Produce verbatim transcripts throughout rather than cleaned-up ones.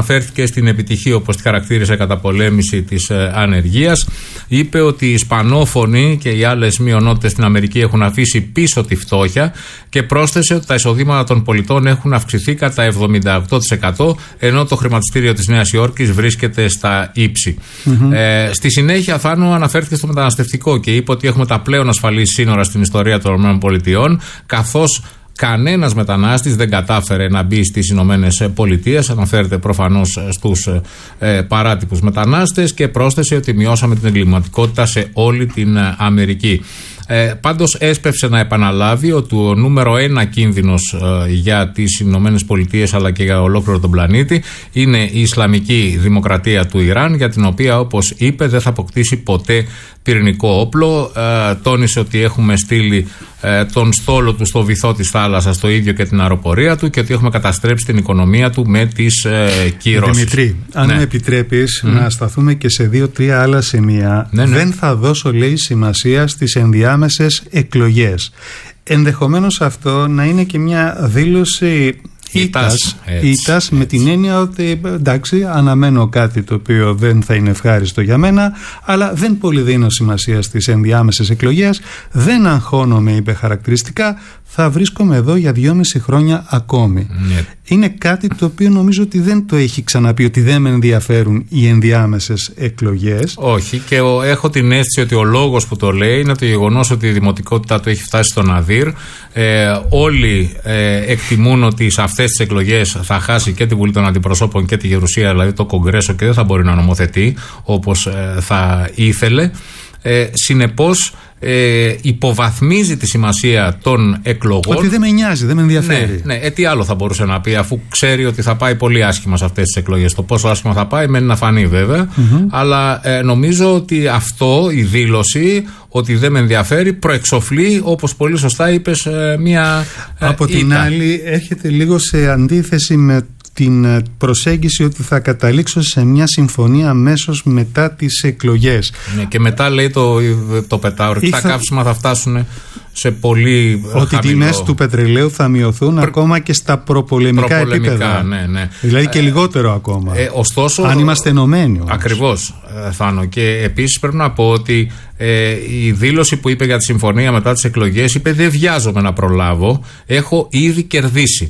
αναφέρθηκε στην επιτυχία, όπως τη χαρακτήρισε, καταπολέμηση της ε, ανεργίας. Είπε ότι οι Ισπανόφωνοι και οι άλλες μειονότητες στην Αμερική έχουν αφήσει πίσω τη φτώχεια και πρόσθεσε ότι τα εισοδήματα των πολιτών έχουν αυξηθεί κατά εβδομήντα οκτώ τοις εκατό, ενώ το χρηματιστήριο της Νέας Υόρκης βρίσκεται στα ύψη. Mm-hmm. Ε, στη συνέχεια, Θάνο, αναφέρθηκε στο μεταναστευτικό και είπε ότι έχουμε τα πλέον ασφαλή σύνορα στην ιστορία των ΗΠΑ, καθώς κανένας μετανάστης δεν κατάφερε να μπει στις Ηνωμένες Πολιτείες. Αναφέρεται προφανώς στους ε, παράτυπους μετανάστες και πρόσθεσε ότι μειώσαμε την εγκληματικότητα σε όλη την Αμερική. Ε, πάντως έσπευσε να επαναλάβει ότι ο νούμερο ένα κίνδυνος ε, για τις Ηνωμένες Πολιτείες αλλά και για ολόκληρο τον πλανήτη είναι η Ισλαμική Δημοκρατία του Ιράν, για την οποία, όπως είπε, δεν θα αποκτήσει ποτέ πυρηνικό όπλο. Ε, τόνισε ότι έχουμε στείλει ε, τον στόλο του στο βυθό της θάλασσας, το ίδιο και την αεροπορία του, και ότι έχουμε καταστρέψει την οικονομία του με τις ε, κυρώσεις. Δημητρή, αν ναι. με επιτρέπεις mm. να σταθούμε και σε δύο-τρία άλλα σημεία, ναι, ναι. δεν θα δώσω, λέει, σημασία στις ενδιάμεσες εκλογές. Ενδεχομένως αυτό να είναι και μια δήλωση ήττας, ήττας με την έννοια ότι εντάξει, αναμένω κάτι το οποίο δεν θα είναι ευχάριστο για μένα, αλλά δεν πολύ δίνω σημασία στις ενδιάμεσες εκλογές, δεν αγχώνομαι, είπε χαρακτηριστικά, θα βρίσκομαι εδώ για δυόμιση χρόνια ακόμη. Ναι. Είναι κάτι το οποίο νομίζω ότι δεν το έχει ξαναπεί, ότι δεν με ενδιαφέρουν οι ενδιάμεσες εκλογές. Όχι, και ο, έχω την αίσθηση ότι ο λόγος που το λέει είναι το γεγονός ότι η δημοτικότητα του έχει φτάσει στο ναδύρ. Ε, όλοι ε, εκτιμούν ότι σε αυτές τις εκλογές θα χάσει και τη Βουλή των Αντιπροσώπων και τη Γερουσία, δηλαδή το Κογκρέσο, και δεν θα μπορεί να νομοθετεί όπως ε, θα ήθελε. Ε, συνεπώς ε, υποβαθμίζει τη σημασία των εκλογών. Ότι δεν με νοιάζει, δεν με ενδιαφέρει. Ναι, ναι. Ε, τι άλλο θα μπορούσε να πει, αφού ξέρει ότι θα πάει πολύ άσχημα σε αυτές τις εκλογές. Το πόσο άσχημα θα πάει μένει να φανεί βέβαια. Mm-hmm. Αλλά ε, νομίζω ότι αυτό, η δήλωση ότι δεν με ενδιαφέρει, προεξοφλεί, όπως πολύ σωστά είπες, ε, μια ε, Από ήττα. Την άλλη έρχεται λίγο σε αντίθεση με την προσέγγιση ότι θα καταλήξω σε μια συμφωνία αμέσως μετά τις εκλογές. Ναι, και μετά λέει το, το πετάω, τα καύσιμα θα φτάσουν σε πολύ ότι οι τιμές του πετρελαίου θα μειωθούν Προ... ακόμα και στα προπολεμικά, προπολεμικά επίπεδα. Ναι, ναι. Δηλαδή και λιγότερο ε, ακόμα. Ε, ωστόσο, αν είμαστε ενωμένοι. Ακριβώς, Θάνο. Και επίσης πρέπει να πω ότι ε, η δήλωση που είπε για τη συμφωνία μετά τις εκλογές, είπε δεν βιάζομαι να προλάβω, έχω ήδη κερδίσει.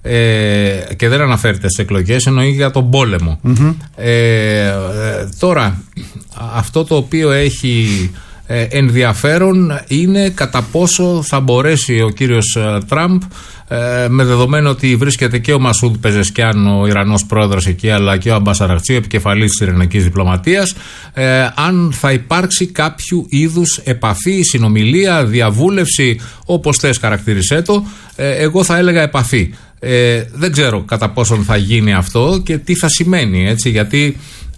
Ε, και δεν αναφέρεται στις εκλογές, εννοεί για τον πόλεμο. Mm-hmm. ε, ε, τώρα αυτό το οποίο έχει ε, ενδιαφέρον είναι κατά πόσο θα μπορέσει ο κύριος ε, Τραμπ, ε, με δεδομένο ότι βρίσκεται και ο Μασούντ Πεζεσκιάν, ο Ιρανός πρόεδρος εκεί, αλλά και ο Αμπάς Αραγτσί, επικεφαλής της ειρηνικής διπλωματίας, ε, αν θα υπάρξει κάποιο είδους επαφή, συνομιλία, διαβούλευση, όπως θες χαρακτήρισέ το. ε, εγώ θα έλεγα επαφή. Ε, δεν ξέρω κατά πόσον θα γίνει αυτό και τι θα σημαίνει, έτσι, γιατί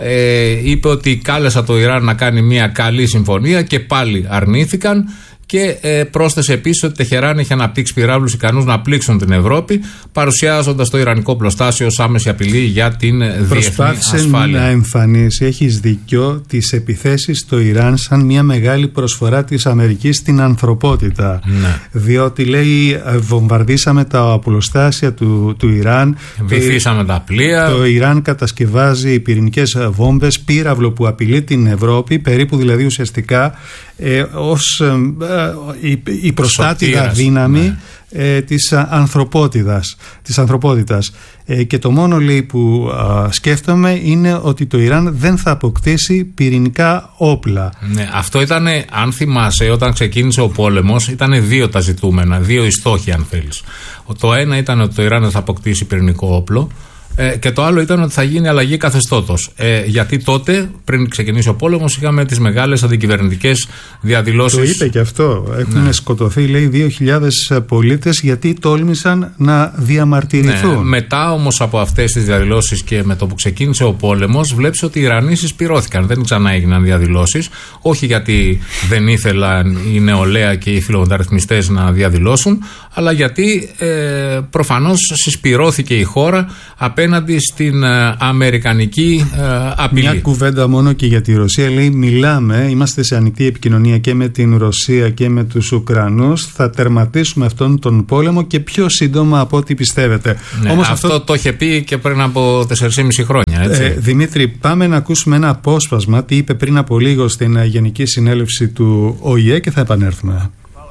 ε, είπε ότι κάλεσα το Ιράν να κάνει μια καλή συμφωνία και πάλι αρνήθηκαν. Και ε, πρόσθεσε επίσης ότι η Τεχεράν έχει αναπτύξει πυράβλους ικανούς να πλήξουν την Ευρώπη, παρουσιάζοντας το ιρανικό πλωστάσιο ως άμεση απειλή για την διεθνή ασφάλεια. Προσπάθησε να εμφανίσει, έχεις δίκιο, τις επιθέσεις στο Ιράν σαν μια μεγάλη προσφορά της Αμερικής στην ανθρωπότητα. Ναι. Διότι λέει βομβαρδίσαμε τα πλωστάσια του, του Ιράν, βυθίσαμε το, τα πλοία. Το Ιράν κατασκευάζει πυρηνικές βόμβες, πύραυλο που απειλεί την Ευρώπη, περίπου δηλαδή ουσιαστικά ε, ως ε, η, η προστάτηδα Σωτήρας, δύναμη ναι. ε, της ανθρωπότητας, της ανθρωπότητας. Ε, και το μόνο, λέει, που α, σκέφτομαι είναι ότι το Ιράν δεν θα αποκτήσει πυρηνικά όπλα. Ναι, αυτό ήταν, αν θυμάσαι, όταν ξεκίνησε ο πόλεμος, ήταν δύο τα ζητούμενα, δύο οι στόχοι, αν θέλεις. Το ένα ήταν ότι το Ιράν δεν θα αποκτήσει πυρηνικό όπλο. Ε, και το άλλο ήταν ότι θα γίνει αλλαγή καθεστώτος. Ε, γιατί τότε, πριν ξεκινήσει ο πόλεμος, είχαμε τις μεγάλες αντικυβερνητικές διαδηλώσεις. Το είπε και αυτό. Έχουν ναι. σκοτωθεί, λέει, δύο χιλιάδες πολίτες γιατί τόλμησαν να διαμαρτυρηθούν. Ναι. Μετά όμως από αυτές τις διαδηλώσεις και με το που ξεκίνησε ο πόλεμος, βλέπεις ότι οι Ιρανοί συσπυρώθηκαν. Δεν ξανά έγιναν διαδηλώσεις. Όχι γιατί δεν ήθελαν η νεολαία και οι φιλομεταρρυθμιστές να διαδηλώσουν, αλλά γιατί ε, προφανώς συσπυρώθηκε η χώρα απέναντι απέναντι στην ε, αμερικανική ε, απειλή. Μια κουβέντα μόνο και για τη Ρωσία. Λέει, μιλάμε, είμαστε σε ανοιχτή επικοινωνία και με την Ρωσία και με τους Ουκρανούς. Θα τερματίσουμε αυτόν τον πόλεμο και πιο σύντομα από ό,τι πιστεύετε. Ναι, Όμως αυτό, αυτό το είχε πει και πριν από τέσσερα και μισό χρόνια, έτσι. Ε, Δημήτρη, πάμε να ακούσουμε ένα απόσπασμα τι είπε πριν από λίγο στην Γενική Συνέλευση του Ο Η Ε και θα επανέλθουμε.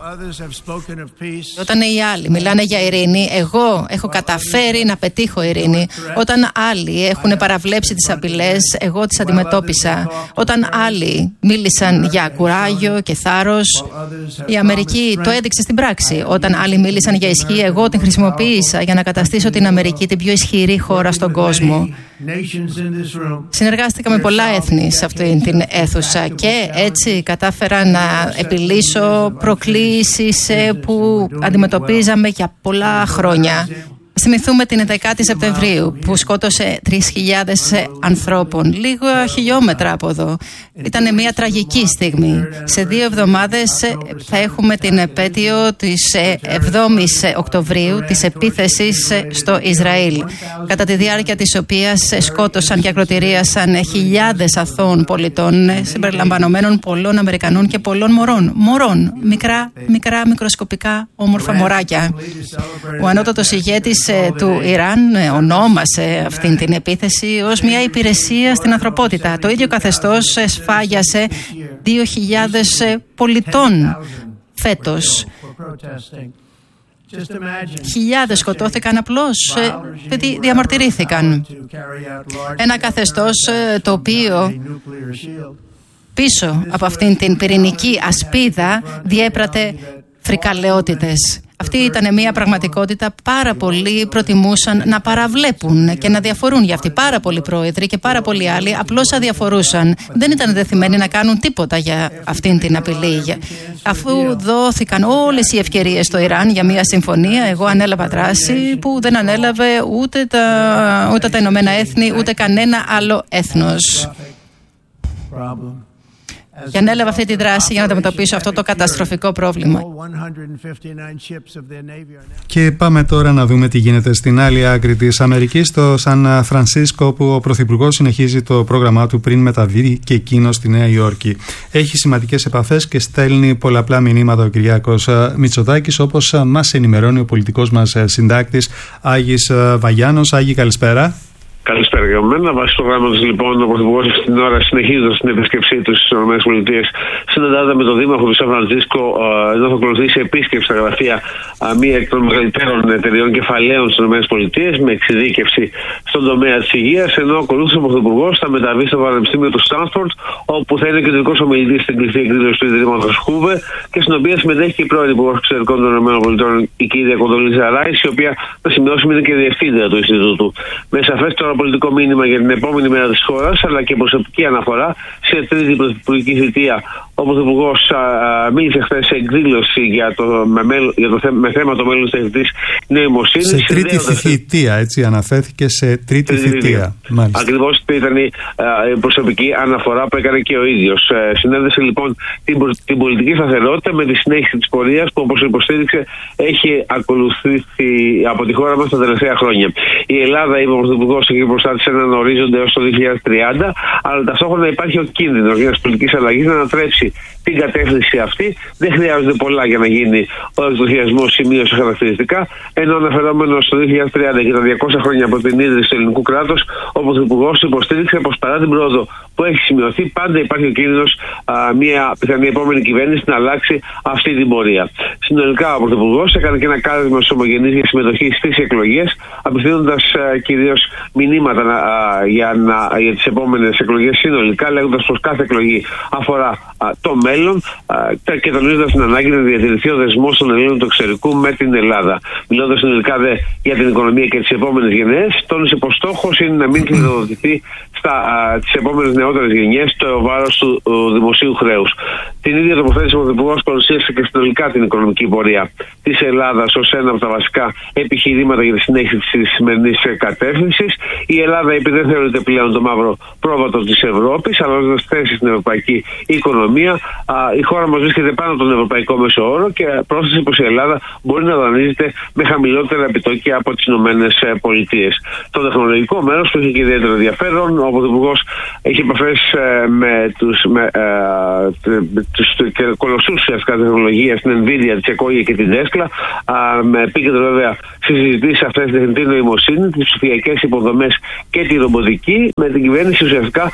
Όταν οι άλλοι μιλάνε για ειρήνη, εγώ έχω καταφέρει να πετύχω ειρήνη. Όταν άλλοι έχουν παραβλέψει τις απειλές, εγώ τις αντιμετώπισα. Όταν άλλοι μίλησαν για κουράγιο και θάρρος, η Αμερική το έδειξε στην πράξη. Όταν άλλοι μίλησαν για ισχύ, εγώ την χρησιμοποίησα για να καταστήσω την Αμερική την πιο ισχυρή χώρα στον κόσμο. Συνεργάστηκα με πολλά έθνη σε αυτή την αίθουσα και έτσι κατάφερα να επιλύσω προκλήσεις που αντιμετωπίζαμε για πολλά χρόνια. Θυμηθούμε την δεκάτη Σεπτεμβρίου που σκότωσε τρεις χιλιάδες ανθρώπων, λίγα χιλιόμετρα από εδώ. Ήταν μια τραγική στιγμή. Σε δύο εβδομάδες θα έχουμε την επέτειο της εβδόμης Οκτωβρίου, της επίθεσης στο Ισραήλ, κατά τη διάρκεια της οποίας σκότωσαν και ακροτηρίασαν χιλιάδες αθώων πολιτών, συμπεριλαμβανομένων πολλών Αμερικανών και πολλών μωρών. Μωρών, μικρά, μικρά, μικροσκοπικά, όμορφα μωράκια. Ο ανώτατος ηγέτης του Ιράν ονόμασε αυτήν την επίθεση ως μια υπηρεσία στην ανθρωπότητα. Το ίδιο καθεστώς σφάγιασε δύο χιλιάδες πολιτών φέτος. Χιλιάδες σκοτώθηκαν απλώς γιατί διαμαρτυρήθηκαν. Ένα καθεστώς το οποίο πίσω από αυτήν την πυρηνική ασπίδα διέπρατε φρικαλαιότητες. Αυτή ήταν μια πραγματικότητα πάρα πολλοί προτιμούσαν να παραβλέπουν και να διαφορούν για αυτή. Πάρα πολλοί πρόεδροι και πάρα πολλοί άλλοι απλώς αδιαφορούσαν. Δεν ήταν δεθυμένοι να κάνουν τίποτα για αυτήν την απειλή. Αφού δόθηκαν όλες οι ευκαιρίες στο Ιράν για μια συμφωνία, εγώ ανέλαβα δράση που δεν ανέλαβε ούτε τα, ούτε τα Ηνωμένα Έθνη, ούτε κανένα άλλο έθνος. Και ανέλαβα αυτή τη δράση για να αντιμετωπίσω αυτό το καταστροφικό πρόβλημα. Και πάμε τώρα να δούμε τι γίνεται στην άλλη άκρη της Αμερικής, στο Σαν Φρανσίσκο, που ο Πρωθυπουργός συνεχίζει το πρόγραμμά του πριν μεταβεί και εκείνο στη Νέα Υόρκη. Έχει σημαντικές επαφές και στέλνει πολλαπλά μηνύματα ο Κυριάκος Μητσοτάκης, όπως μας ενημερώνει ο πολιτικός μας συντάκτης Άγης Βαγιάνος. Άγη, καλησπέρα. Καλησπέρα για μένα. Βάσει του προγράμματος, λοιπόν, ο Πρωθυπουργός αυτή την ώρα, συνεχίζοντας την επίσκεψή του στις ΗΠΑ, συναντάται με τον Δήμαρχο του Σαν Φρανσίσκο, ενώ θα ακολουθήσει επίσκεψη στα γραφεία μία εκ των μεγαλύτερων εταιριών κεφαλαίων στις ΗΠΑ, με εξειδίκευση στον τομέα της υγείας. Ενώ ακολούθησε ο Πρωθυπουργός θα μεταβεί στο Πανεπιστήμιο του Στάνφορντ, όπου θα είναι κεντρικός ομιλητής στην κλειστή εκδήλωση του Ιδρύματος Χούβε και στην οποία συμμετέχει και η πρώην Υπουργός Εξωτερικών των ΗΠΑ, η κυρία Κοντολίζα Ράις, η οποία, να σημειώσουμε, είναι και διευθύντρια του Ινστιτούτου. Με σαφές τώρα πολιτικό μήνυμα για την επόμενη μέρα της χώρας, αλλά και προσωπική αναφορά σε τρίτη πρωθυπουργική θητεία. Ο Πρωθυπουργός μίλησε χθες σε εκδήλωση για το, με, για το, με θέμα το μέλλον της τεχνητής νοημοσύνης. Σε τρίτη θητεία, έτσι αναφέρθηκε, σε τρίτη θητεία. Ακριβώς ήταν η α, προσωπική αναφορά που έκανε και ο ίδιος. Ε, συνέδεσε λοιπόν την, την πολιτική σταθερότητα με τη συνέχιση της πορείας που, όπως υποστήριξε, έχει ακολουθήσει από τη χώρα μας τα τελευταία χρόνια. Η Ελλάδα, είπε ο Πρωθυπουργός, έχει μπροστά της έναν ορίζοντα έως το δύο χιλιάδες τριάντα, αλλά ταυτόχρονα υπάρχει ο κίνδυνος μιας πολιτικής αλλαγής να ανατρέψει την κατεύθυνση αυτή. Δεν χρειάζονται πολλά για να γίνει ο εκδοχιασμός σημείωση χαρακτηριστικά, ενώ αναφερόμενο στο δύο χιλιάδες τριάντα και τα διακόσια χρόνια από την ίδρυση του ελληνικού κράτους, ο Πρωθυπουργός υποστήριξε πως παρά την πρόοδο που έχει σημειωθεί, πάντα υπάρχει ο κίνδυνος μια πιθανή επόμενη κυβέρνηση να αλλάξει αυτή την πορεία. Συνολικά, ο Πρωθυπουργός έκανε και ένα κάλεσμα στους ομογενείς για συμμετοχή στις εκλογές, απευθύνοντας κυρίως μηνύματα α, για, να, για τις επόμενες εκλογές συνολικά, λέγοντας πως κάθε εκλογή αφορά α, το μέλλον α, και τονίζοντας την ανάγκη να διατηρηθεί ο δεσμός των Ελλήνων του εξωτερικού με την Ελλάδα. Μιλώντας συνολικά δε για την οικονομία και τις επόμενες γενναίες, τόνισε πως στόχος είναι να μην κλειδοδοτηθεί τις επόμενες νεότερες γενιές το βάρος του ο, δημοσίου χρέους. Την ίδια τοποθέτηση ο Πρωθυπουργός παρουσίασε και συνολικά την οικονομική πορεία της Ελλάδας ως ένα από τα βασικά επιχειρήματα για τη συνέχιση της σημερινής κατεύθυνσης. Η Ελλάδα, επειδή δεν θεωρείται πλέον το μαύρο πρόβατο της Ευρώπης, αλλάζοντας θέση στην ευρωπαϊκή οικονομία, α, η χώρα μας βρίσκεται πάνω από τον ευρωπαϊκό μέσο όρο και πρόσθεση πως η Ελλάδα μπορεί να δανείζεται με χαμηλότερα επιτόκια από τις Ηνωμένες Πολιτείες. Το τεχνολογικό μέρος που έχει και ιδιαίτερο ενδιαφέρον, ο Πρωθυπουργός έχει επαφές με τους, με, ε, τους κολοσσούς ουσιαστικά τεχνολογίας, την Nvidia, τη Sequoia και την Tesla, με επίκεντρο βέβαια στις συζητήσεις αυτές την τεχνητή νοημοσύνη, τις ψηφιακές υποδομές και τη ρομποτική, με την κυβέρνηση ουσιαστικά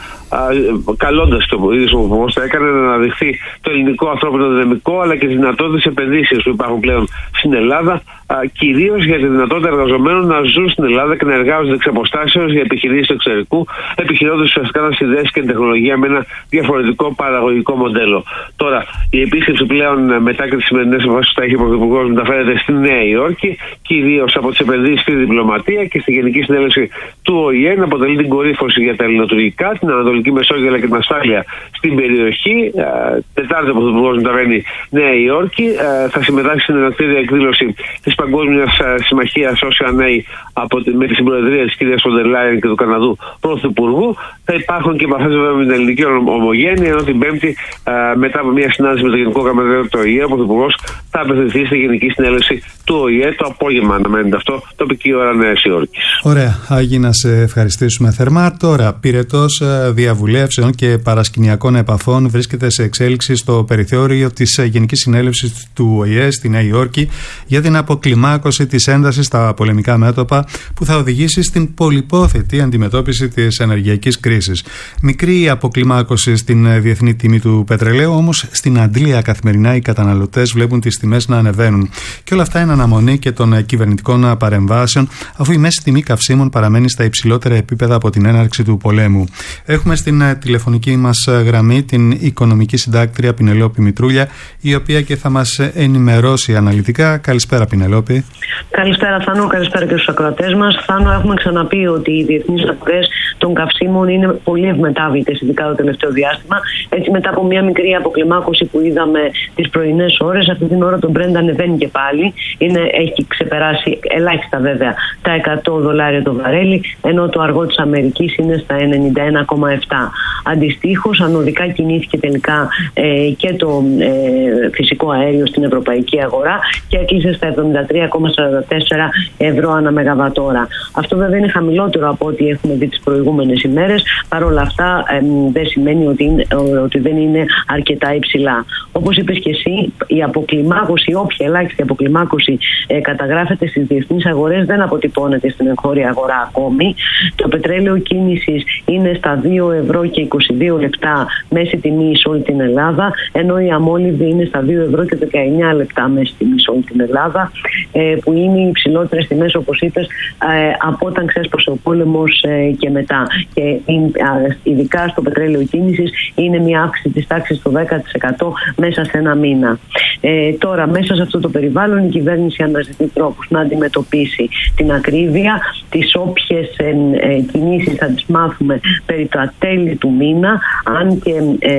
καλώντας το ίδιο ο Πρωθυπουργός θα έκανε να αναδειχθεί το ελληνικό ανθρώπινο δυναμικό αλλά και τις δυνατότητες επενδύσεις που υπάρχουν πλέον στην Ελλάδα, κυρίως για τη δυνατότητα εργαζομένων να ζουν στην Ελλάδα και να εργάζονται εξ αποστάσεως για επιχειρήσεις του εξωτερικού, επιχειρώντας ουσιαστικά να συνδέσει και την τεχνολογία με ένα διαφορετικό παραγωγικό μοντέλο. Τώρα, η επίσκεψη πλέον μετά και τις σημερινές αποφάσεις που θα έχει ο Πρωθυπουργός μεταφέρεται στη Νέα Υόρκη, κυρίως από τις επενδύσεις στη διπλωματία και στη Γενική Συνέλευση του Ο Η Ε, να αποτελεί την κορύφωση για τα ελληνοτουρκικά, την Ανατολική Μεσόγειο αλλά και την ασφάλεια στην περιοχή. Τετάρτη ο Πρωθυπουργός μεταβαίνει Νέα Υόρκη, θα συμμετάσχει στην ενακτήρια εκδήλωση της Παγκόσμιας Συμμαχίας Ocean A με τη συμπροεδρία της κυρίας Φοντερ Λάιεν και του Καναδού Πρωθυπουργού. Θα υπάρχουν και επαφές βέβαια με την ελληνική ομογένεια, ενώ την Πέμπτη, μετά από μια συνάντηση με το Γενικό Γραμματέα του Ο Η Ε, ο Πρωθυπουργός θα απευθυνθεί στη Γενική Συνέλευση του Ο Η Ε το απόγευμα, αναμένεται αυτό, τοπική ώρα Νέας Υόρκης. Ωραία, Άγη, να σε ευχαριστήσουμε θερμά. Τώρα, πυρετός διαβουλεύσεων και παρασκηνιακών επαφών βρίσκεται σε εξέλιξη στο περιθώριο της Γενικής Συνέλευσης του Ο Η Ε στη Νέα Υόρκη για την αποκλιμάκωση της έντασης στα πολεμικά μέτωπα που θα οδηγήσει στην πολυπόθετη αντιμετώπιση της ενεργειακής κρίσης. Μικρή αποκλιμάκωση στην διεθνή τιμή του πετρελαίου, όμως στην Αντλία καθημερινά οι καταναλωτές βλέπουν τις τιμές να ανεβαίνουν. Και όλα αυτά είναι αναμονή και των κυβερνητικών παρεμβάσεων, αφού η μέση τιμή καυσίμων παραμένει στα υψηλότερα επίπεδα από την έναρξη του πολέμου. Έχουμε στην τηλεφωνική μας γραμμή την οικονομική συντάκτρια Πινελόπη Μητρούλια, η οποία και θα μας ενημερώσει αναλυτικά. Καλησπέρα, Πινελόπη. Καλησπέρα, Θάνο. Καλησπέρα και στους ακροατές μας. Θάνο, έχουμε ξαναπεί ότι οι διεθνείς αγορές των καυσίμων είναι πολύ ευμετάβλητες, ειδικά το τελευταίο διάστημα. Έτσι, μετά από μια μικρή αποκλιμάκωση που είδαμε τις πρωινές ώρες, αυτή την ώρα το Brent ανεβαίνει και πάλι. Είναι, έχει ξεπεράσει ελάχιστα βέβαια τα εκατό δολάρια το βαρέλι, ενώ το αργό της Αμερικής είναι στα ενενήντα ένα κόμμα επτά. Αντιστοίχως, ανωδικά κινήθηκε τελικά ε, και το ε, φυσικό αέριο στην ευρωπαϊκή αγορά και έκλεισε στα εβδομήντα τρία κόμμα σαράντα τέσσερα ευρώ ανά μεγαβατόρα. Αυτό βέβαια είναι χαμηλότερο από ό,τι έχουμε δει τις προηγούμενες ημέρες. Παρ' όλα αυτά ε, δεν σημαίνει ότι, είναι, ότι δεν είναι αρκετά υψηλά. Όπως είπες και εσύ, η αποκλιμάκωση, όποια ελάχιστη αποκλιμάκωση ε, καταγράφεται στις διεθνείς αγορές δεν αποτυπώνεται στην εγχώρια αγορά ακόμη. Το πετρέλαιο κίνησης είναι στα δύο ευρώ και είκοσι δύο λεπτά μέση τιμή σε όλη την Ελλάδα, ενώ η αμόλυβη είναι στα δύο ευρώ και δεκαεννιά λεπτά μέση τιμή σε όλη την Ελλάδα, ε, που είναι οι υψηλότερες τιμές, όπως είπες, ε, από όταν ξέσπασε ο πόλεμος ε, και μετά. Και ε, ειδικά στο πετρέλαιο κίνησης είναι μια αύξηση της τάξης του δέκα τοις εκατό μέσα σε ένα μήνα. Ε, τώρα, μέσα σε αυτό το περιβάλλον, η κυβέρνηση αναζητεί τρόπους να αντιμετωπίσει την ακρίβεια. Τις όποιες ε, ε, κινήσεις θα τις μάθουμε περί τα τέλη του μήνα, αν και ε,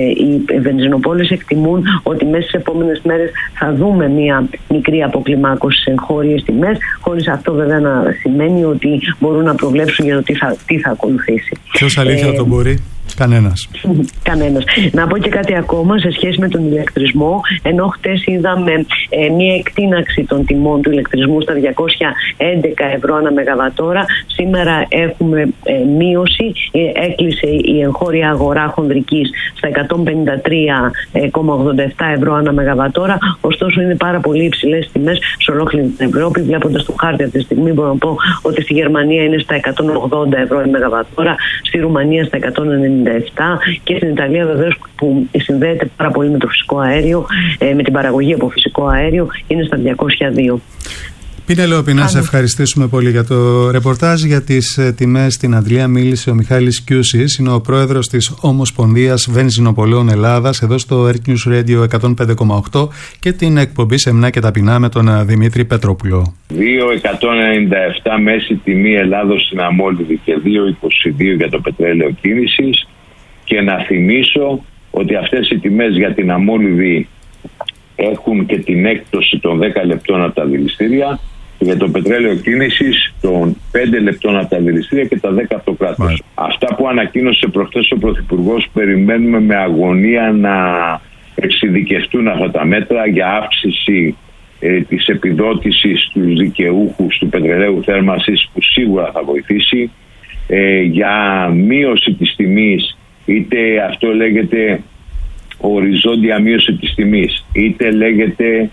οι βενζινοπόλες εκτιμούν ότι μέσα στις επόμενες μέρες θα δούμε μια μικρή αποκλιμάκωση σε εγχώριες τιμές, χωρίς αυτό βέβαια να σημαίνει ότι μπορούν να προβλέψουν για το τι θα, τι θα ακολουθήσει. Ποιος αλήθεια ε, το μπορεί? Κανένας. Κανένας. Να πω και κάτι ακόμα σε σχέση με τον ηλεκτρισμό. Ενώ χτες είδαμε ε, μια εκτείναξη των τιμών του ηλεκτρισμού στα διακόσια έντεκα ευρώ ανά μεγαβατόρα, σήμερα έχουμε ε, μείωση. Ε, έκλεισε η εγχώρια αγορά χονδρικής στα εκατόν πενήντα τρία κόμμα ογδόντα επτά ευρώ ανά μεγαβατόρα. Ωστόσο, είναι πάρα πολύ υψηλές τιμές σε ολόκληρη την Ευρώπη. Βλέποντας το χάρτη αυτή τη στιγμή, μπορώ να πω ότι στη Γερμανία είναι στα εκατόν ογδόντα ευρώ η μεγαβατόρα, στη Ρουμανία στα εκατόν ενενήντα επτά και στην Ιταλία, βεβαίως, που συνδέεται πάρα πολύ με το φυσικό αέριο, με την παραγωγή από φυσικό αέριο, είναι στα διακόσια δύο. Πινελόπη, να σε ευχαριστήσουμε πολύ για το ρεπορτάζ. Για τις ε, τιμές στην Αντλία μίλησε ο Μιχάλης Κιούσης, είναι ο πρόεδρος της Ομοσπονδίας Βενζινοπολών Ελλάδας, εδώ στο Air News Radio εκατόν πέντε κόμμα οκτώ και την εκπομπή Σεμνά και Ταπεινά με τον Δημήτρη Πετρόπουλο. δύο εκατόν ενενήντα επτά μέση τιμή Ελλάδος στην αμόλυβη και δύο είκοσι δύο για το πετρέλαιο κίνησης. Και να θυμίσω ότι αυτές οι τιμές για την αμόλυβη έχουν και την έκπτωση των δέκα λεπτών από τα δηληστήρια και για το πετρέλαιο κίνησης των πέντε λεπτών από τα δηληστήρια και τα δέκα από το κράτος. Yeah. Αυτά που ανακοίνωσε προχθές ο Πρωθυπουργός, περιμένουμε με αγωνία να εξειδικευτούν αυτά τα μέτρα για αύξηση ε, της επιδότησης στους δικαιούχους του πετρελαίου θέρμανσης, που σίγουρα θα βοηθήσει, ε, για μείωση της τιμής, είτε αυτό λέγεται οριζόντια μείωση της τιμής, είτε λέγεται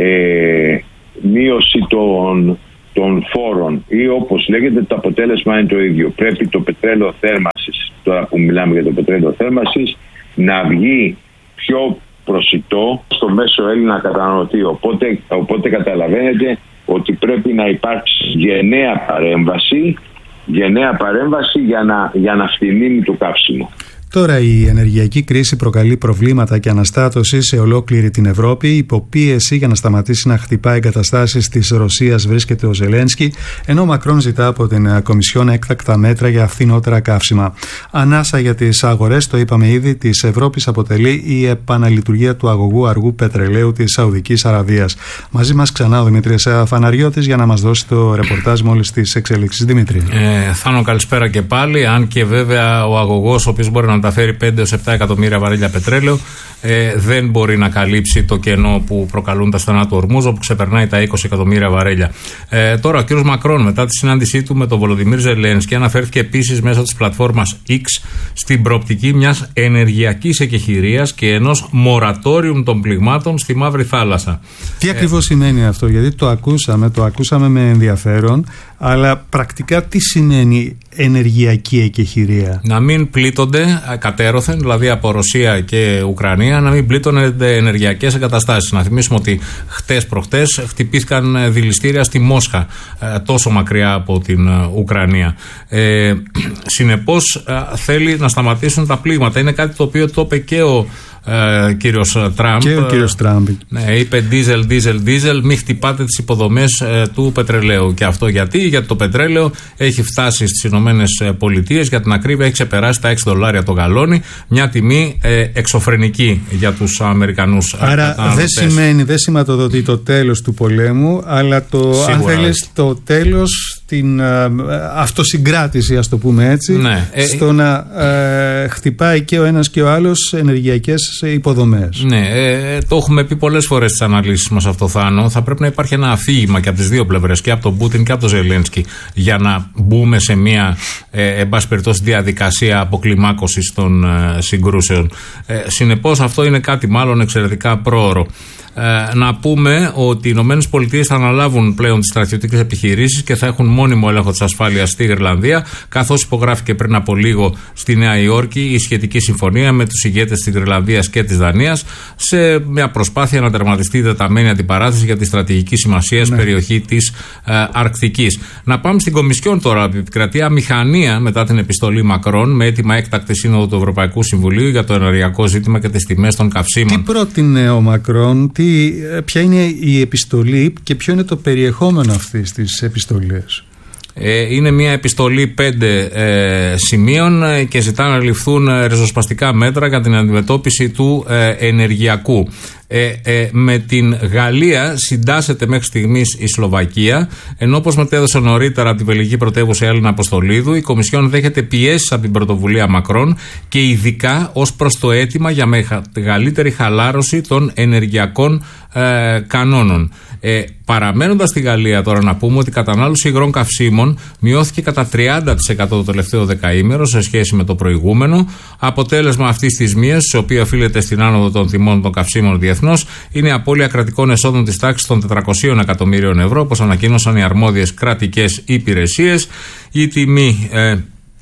ε, μείωση των, των φόρων, ή όπως λέγεται το αποτέλεσμα είναι το ίδιο. Πρέπει το πετρέλαιο θέρμανσης, τώρα που μιλάμε για το πετρέλαιο θέρμανσης, να βγει πιο προσιτό στο μέσο Έλληνα καταναλωτή. Οπότε, οπότε καταλαβαίνετε ότι πρέπει να υπάρξει γενναία παρέμβαση, γενναία παρέμβαση για να, για να φτηνίνει το καύσιμο. Τώρα η ενεργειακή κρίση προκαλεί προβλήματα και αναστάτωση σε ολόκληρη την Ευρώπη. Υπό πίεση για να σταματήσει να χτυπάει εγκαταστάσεις της Ρωσίας βρίσκεται ο Ζελένσκι, ενώ ο Μακρόν ζητά από την Κομισιόν έκτακτα μέτρα για φθηνότερα καύσιμα. Ανάσα για τις αγορές, το είπαμε ήδη, της Ευρώπης αποτελεί η επαναλειτουργία του αγωγού αργού πετρελαίου της Σαουδικής Αραβίας. Μαζί μας ξανά ο Δημήτρης Φαναριώτης για να μας δώσει το ρεπορτάζ με όλες τις εξελίξεις. Δημήτρη. Ε, Θάνο, καλησπέρα και πάλι. Αν και βέβαια ο αγωγός, ο οποίος μπορεί να μεταφέρει πέντε έως επτά εκατομμύρια βαρέλια πετρέλαιο, ε, δεν μπορεί να καλύψει το κενό που προκαλούν τα στενά του Ορμούζ, που ξεπερνάει τα είκοσι εκατομμύρια βαρέλια. Ε, τώρα, ο κ. Μακρόν, μετά τη συνάντησή του με τον Βολοδιμίρ Ζελένσκι, αναφέρθηκε επίσης μέσω της πλατφόρμας X στην προοπτική μιας ενεργειακής εκεχηρίας και ενός μορατόριουμ των πληγμάτων στη Μαύρη Θάλασσα. Τι ακριβώς ε, σημαίνει αυτό, γιατί το ακούσαμε, το ακούσαμε με ενδιαφέρον, αλλά πρακτικά τι σημαίνει ενεργειακή εκεχηρία? Να μην πλήττονται κατέρωθεν, δηλαδή από Ρωσία και Ουκρανία, να μην πλήττονται ενεργειακές εγκαταστάσεις. Να θυμίσουμε ότι χτες προχτές χτυπήθηκαν δηληστήρια στη Μόσχα, τόσο μακριά από την Ουκρανία. Ε, συνεπώς θέλει να σταματήσουν τα πλήγματα. Είναι κάτι το οποίο το είπε και ο Uh, κύριος Τραμπ. Και ο κύριος Τραμπ. Ναι, είπε diesel, diesel, diesel, μην χτυπάτε τις υποδομές uh, του πετρελαίου. Και αυτό γιατί? Γιατί το πετρέλαιο έχει φτάσει στις Ηνωμένες Πολιτείες, για την ακρίβεια έχει ξεπεράσει τα έξι δολάρια το γαλόνι, μια τιμή ε, εξωφρενική για τους Αμερικανούς. Άρα δεν σημαίνει, δεν σηματοδοτεί το τέλος του πολέμου, αλλά το, αν θέλεις, το τέλος, την ε, αυτοσυγκράτηση, ας το πούμε έτσι, ναι. στο ε, να ε, χτυπάει και ο ένας και ο άλλος ενεργειακές υποδομές. Ναι, ε, το έχουμε πει πολλές φορές στις αναλύσεις μας αυτό, Θάνο. Θα πρέπει να υπάρχει ένα αφήγημα και από τις δύο πλευρές, και από τον Πούτιν και από τον Ζελένσκι, για να μπούμε σε μια ε, εν πάση περιπτώσει διαδικασία αποκλιμάκωσης των ε, συγκρούσεων. Ε, συνεπώς αυτό είναι κάτι μάλλον εξαιρετικά πρόωρο. Ε, να πούμε ότι οι Ηνωμένες Πολιτείες θα αναλάβουν πλέον τις στρατιωτικές επιχειρήσεις και θα έχουν μόνιμο έλεγχο της ασφάλειας στη Γρυλανδία, καθώς υπογράφηκε πριν από λίγο στη Νέα Υόρκη η σχετική συμφωνία με τους ηγέτες της Γρυλανδίας και της Δανίας, σε μια προσπάθεια να τερματιστεί η τεταμένη αντιπαράθεση για τη στρατηγική σημασία ναι. περιοχή της ε, Αρκτικής. Να πάμε στην Κομισιόν τώρα. Επικρατεί αμηχανία μετά την επιστολή Μακρόν με έτοιμα έκτακτη σύνοδο του Ευρωπαϊκού Συμβουλίου για το ενεργειακό ζήτημα και τις τιμές των καυσίμων. Τι πρότεινε ο Μακρόν, τι, ποια είναι η επιστολή και ποιο είναι το περιεχόμενο αυτής της επιστολής? Ε, είναι μια επιστολή πέντε ε, σημείων και ζητά να ληφθούν ε, ριζοσπαστικά μέτρα για την αντιμετώπιση του ε, ενεργειακού. Ε, ε, με την Γαλλία συντάσσεται μέχρι στιγμής η Σλοβακία, ενώ όπως μετέδωσε νωρίτερα από την βελγική πρωτεύουσα Έλληνα Αποστολίδου, η Κομισιόν δέχεται πιέσεις από την πρωτοβουλία Μακρόν και ειδικά ως προς το αίτημα για μεγαλύτερη χαλάρωση των ενεργειακών ε, κανόνων. Ε, παραμένοντας στη Γαλλία, τώρα να πούμε ότι η κατανάλωση υγρών καυσίμων μειώθηκε κατά τριάντα τοις εκατό το τελευταίο δεκαήμερο σε σχέση με το προηγούμενο. Αποτέλεσμα αυτής της μείωσης, η οποία οφείλεται στην άνοδο των τιμών των καυσίμων διεθνώς, είναι η απώλεια κρατικών εσόδων της τάξης των τετρακοσίων εκατομμύριων ευρώ, όπως ανακοίνωσαν οι αρμόδιες κρατικές υπηρεσίες. Η τιμή ε,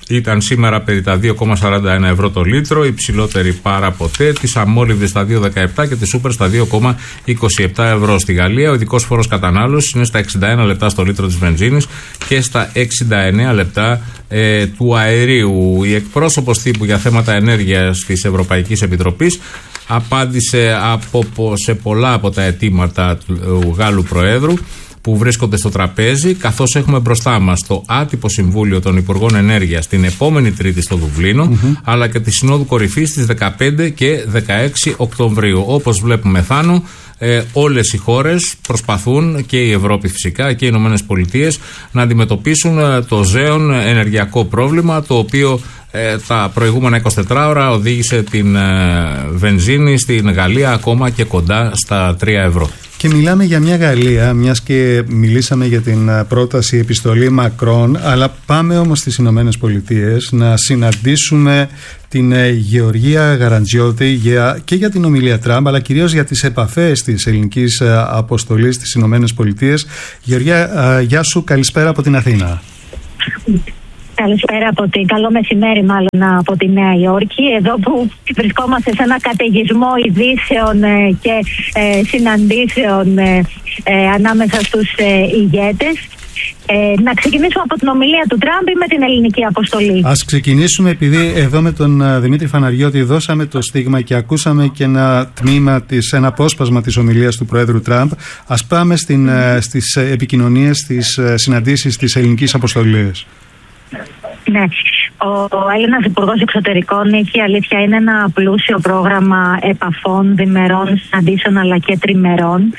ήταν σήμερα περί τα δύο κόμμα σαράντα ένα ευρώ το λίτρο, υψηλότερη πάρα ποτέ. Της αμόλυβδης στα δύο κόμμα δεκαεπτά και τη σούπερ στα δύο κόμμα είκοσι επτά ευρώ. Στη Γαλλία ο ειδικός φόρος κατανάλωσης είναι στα εξήντα ένα λεπτά στο λίτρο της βενζίνης και στα εξήντα εννέα λεπτά ε, του αερίου. Η εκπρόσωπος τύπου για θέματα ενέργειας της Ευρωπαϊκής Επιτροπής απάντησε από, σε πολλά από τα αιτήματα του Γάλλου Προέδρου που βρίσκονται στο τραπέζι, καθώς έχουμε μπροστά μας το άτυπο Συμβούλιο των Υπουργών Ενέργειας την επόμενη Τρίτη στο Δουβλίνο, mm-hmm. αλλά και τη Συνόδου Κορυφής στις δεκαπέντε και δεκαέξι Οκτωβρίου. Όπως βλέπουμε, Θάνο, ε, όλες οι χώρες προσπαθούν, και η Ευρώπη φυσικά και οι Ηνωμένες Πολιτείες, να αντιμετωπίσουν ε, το ζέον ενεργειακό πρόβλημα, το οποίο ε, τα προηγούμενα εικοσιτέσσερις ώρα οδήγησε την ε, βενζίνη στην Γαλλία ακόμα και κοντά στα τρία ευρώ. Και μιλάμε για μια Γαλλία, μιας και μιλήσαμε για την πρόταση επιστολή Μακρόν, αλλά πάμε όμως στις Ηνωμένες Πολιτείες να συναντήσουμε την Γεωργία Γαραντζιώτη για, και για την ομιλία Τραμπ, αλλά κυρίως για τις επαφές της ελληνικής αποστολής στις Ηνωμένες Πολιτείες. Γεωργία, γεια σου, καλησπέρα από την Αθήνα. Καλησπέρα από την, καλό μεσημέρι μάλλον από τη Νέα Υόρκη, εδώ που βρισκόμαστε σε ένα καταιγισμό ειδήσεων ε, και ε, συναντήσεων ε, ε, ανάμεσα στους ε, ηγέτες. Ε, να ξεκινήσουμε από την ομιλία του Τραμπ ή με την ελληνική αποστολή? Ας ξεκινήσουμε, επειδή εδώ με τον Δημήτρη Φαναριώτη δώσαμε το στίγμα και ακούσαμε και ένα τμήμα, της, ένα απόσπασμα της ομιλίας του Προέδρου Τραμπ. Ας πάμε στην, mm. στις επικοινωνίες, στις συναντήσεις της ελληνικής αποστολής. Ναι, ο, ο Έλληνας Υπουργός Εξωτερικών έχει, αλήθεια, είναι ένα πλούσιο πρόγραμμα επαφών, διμερών, συναντήσεων αλλά και τριμερών.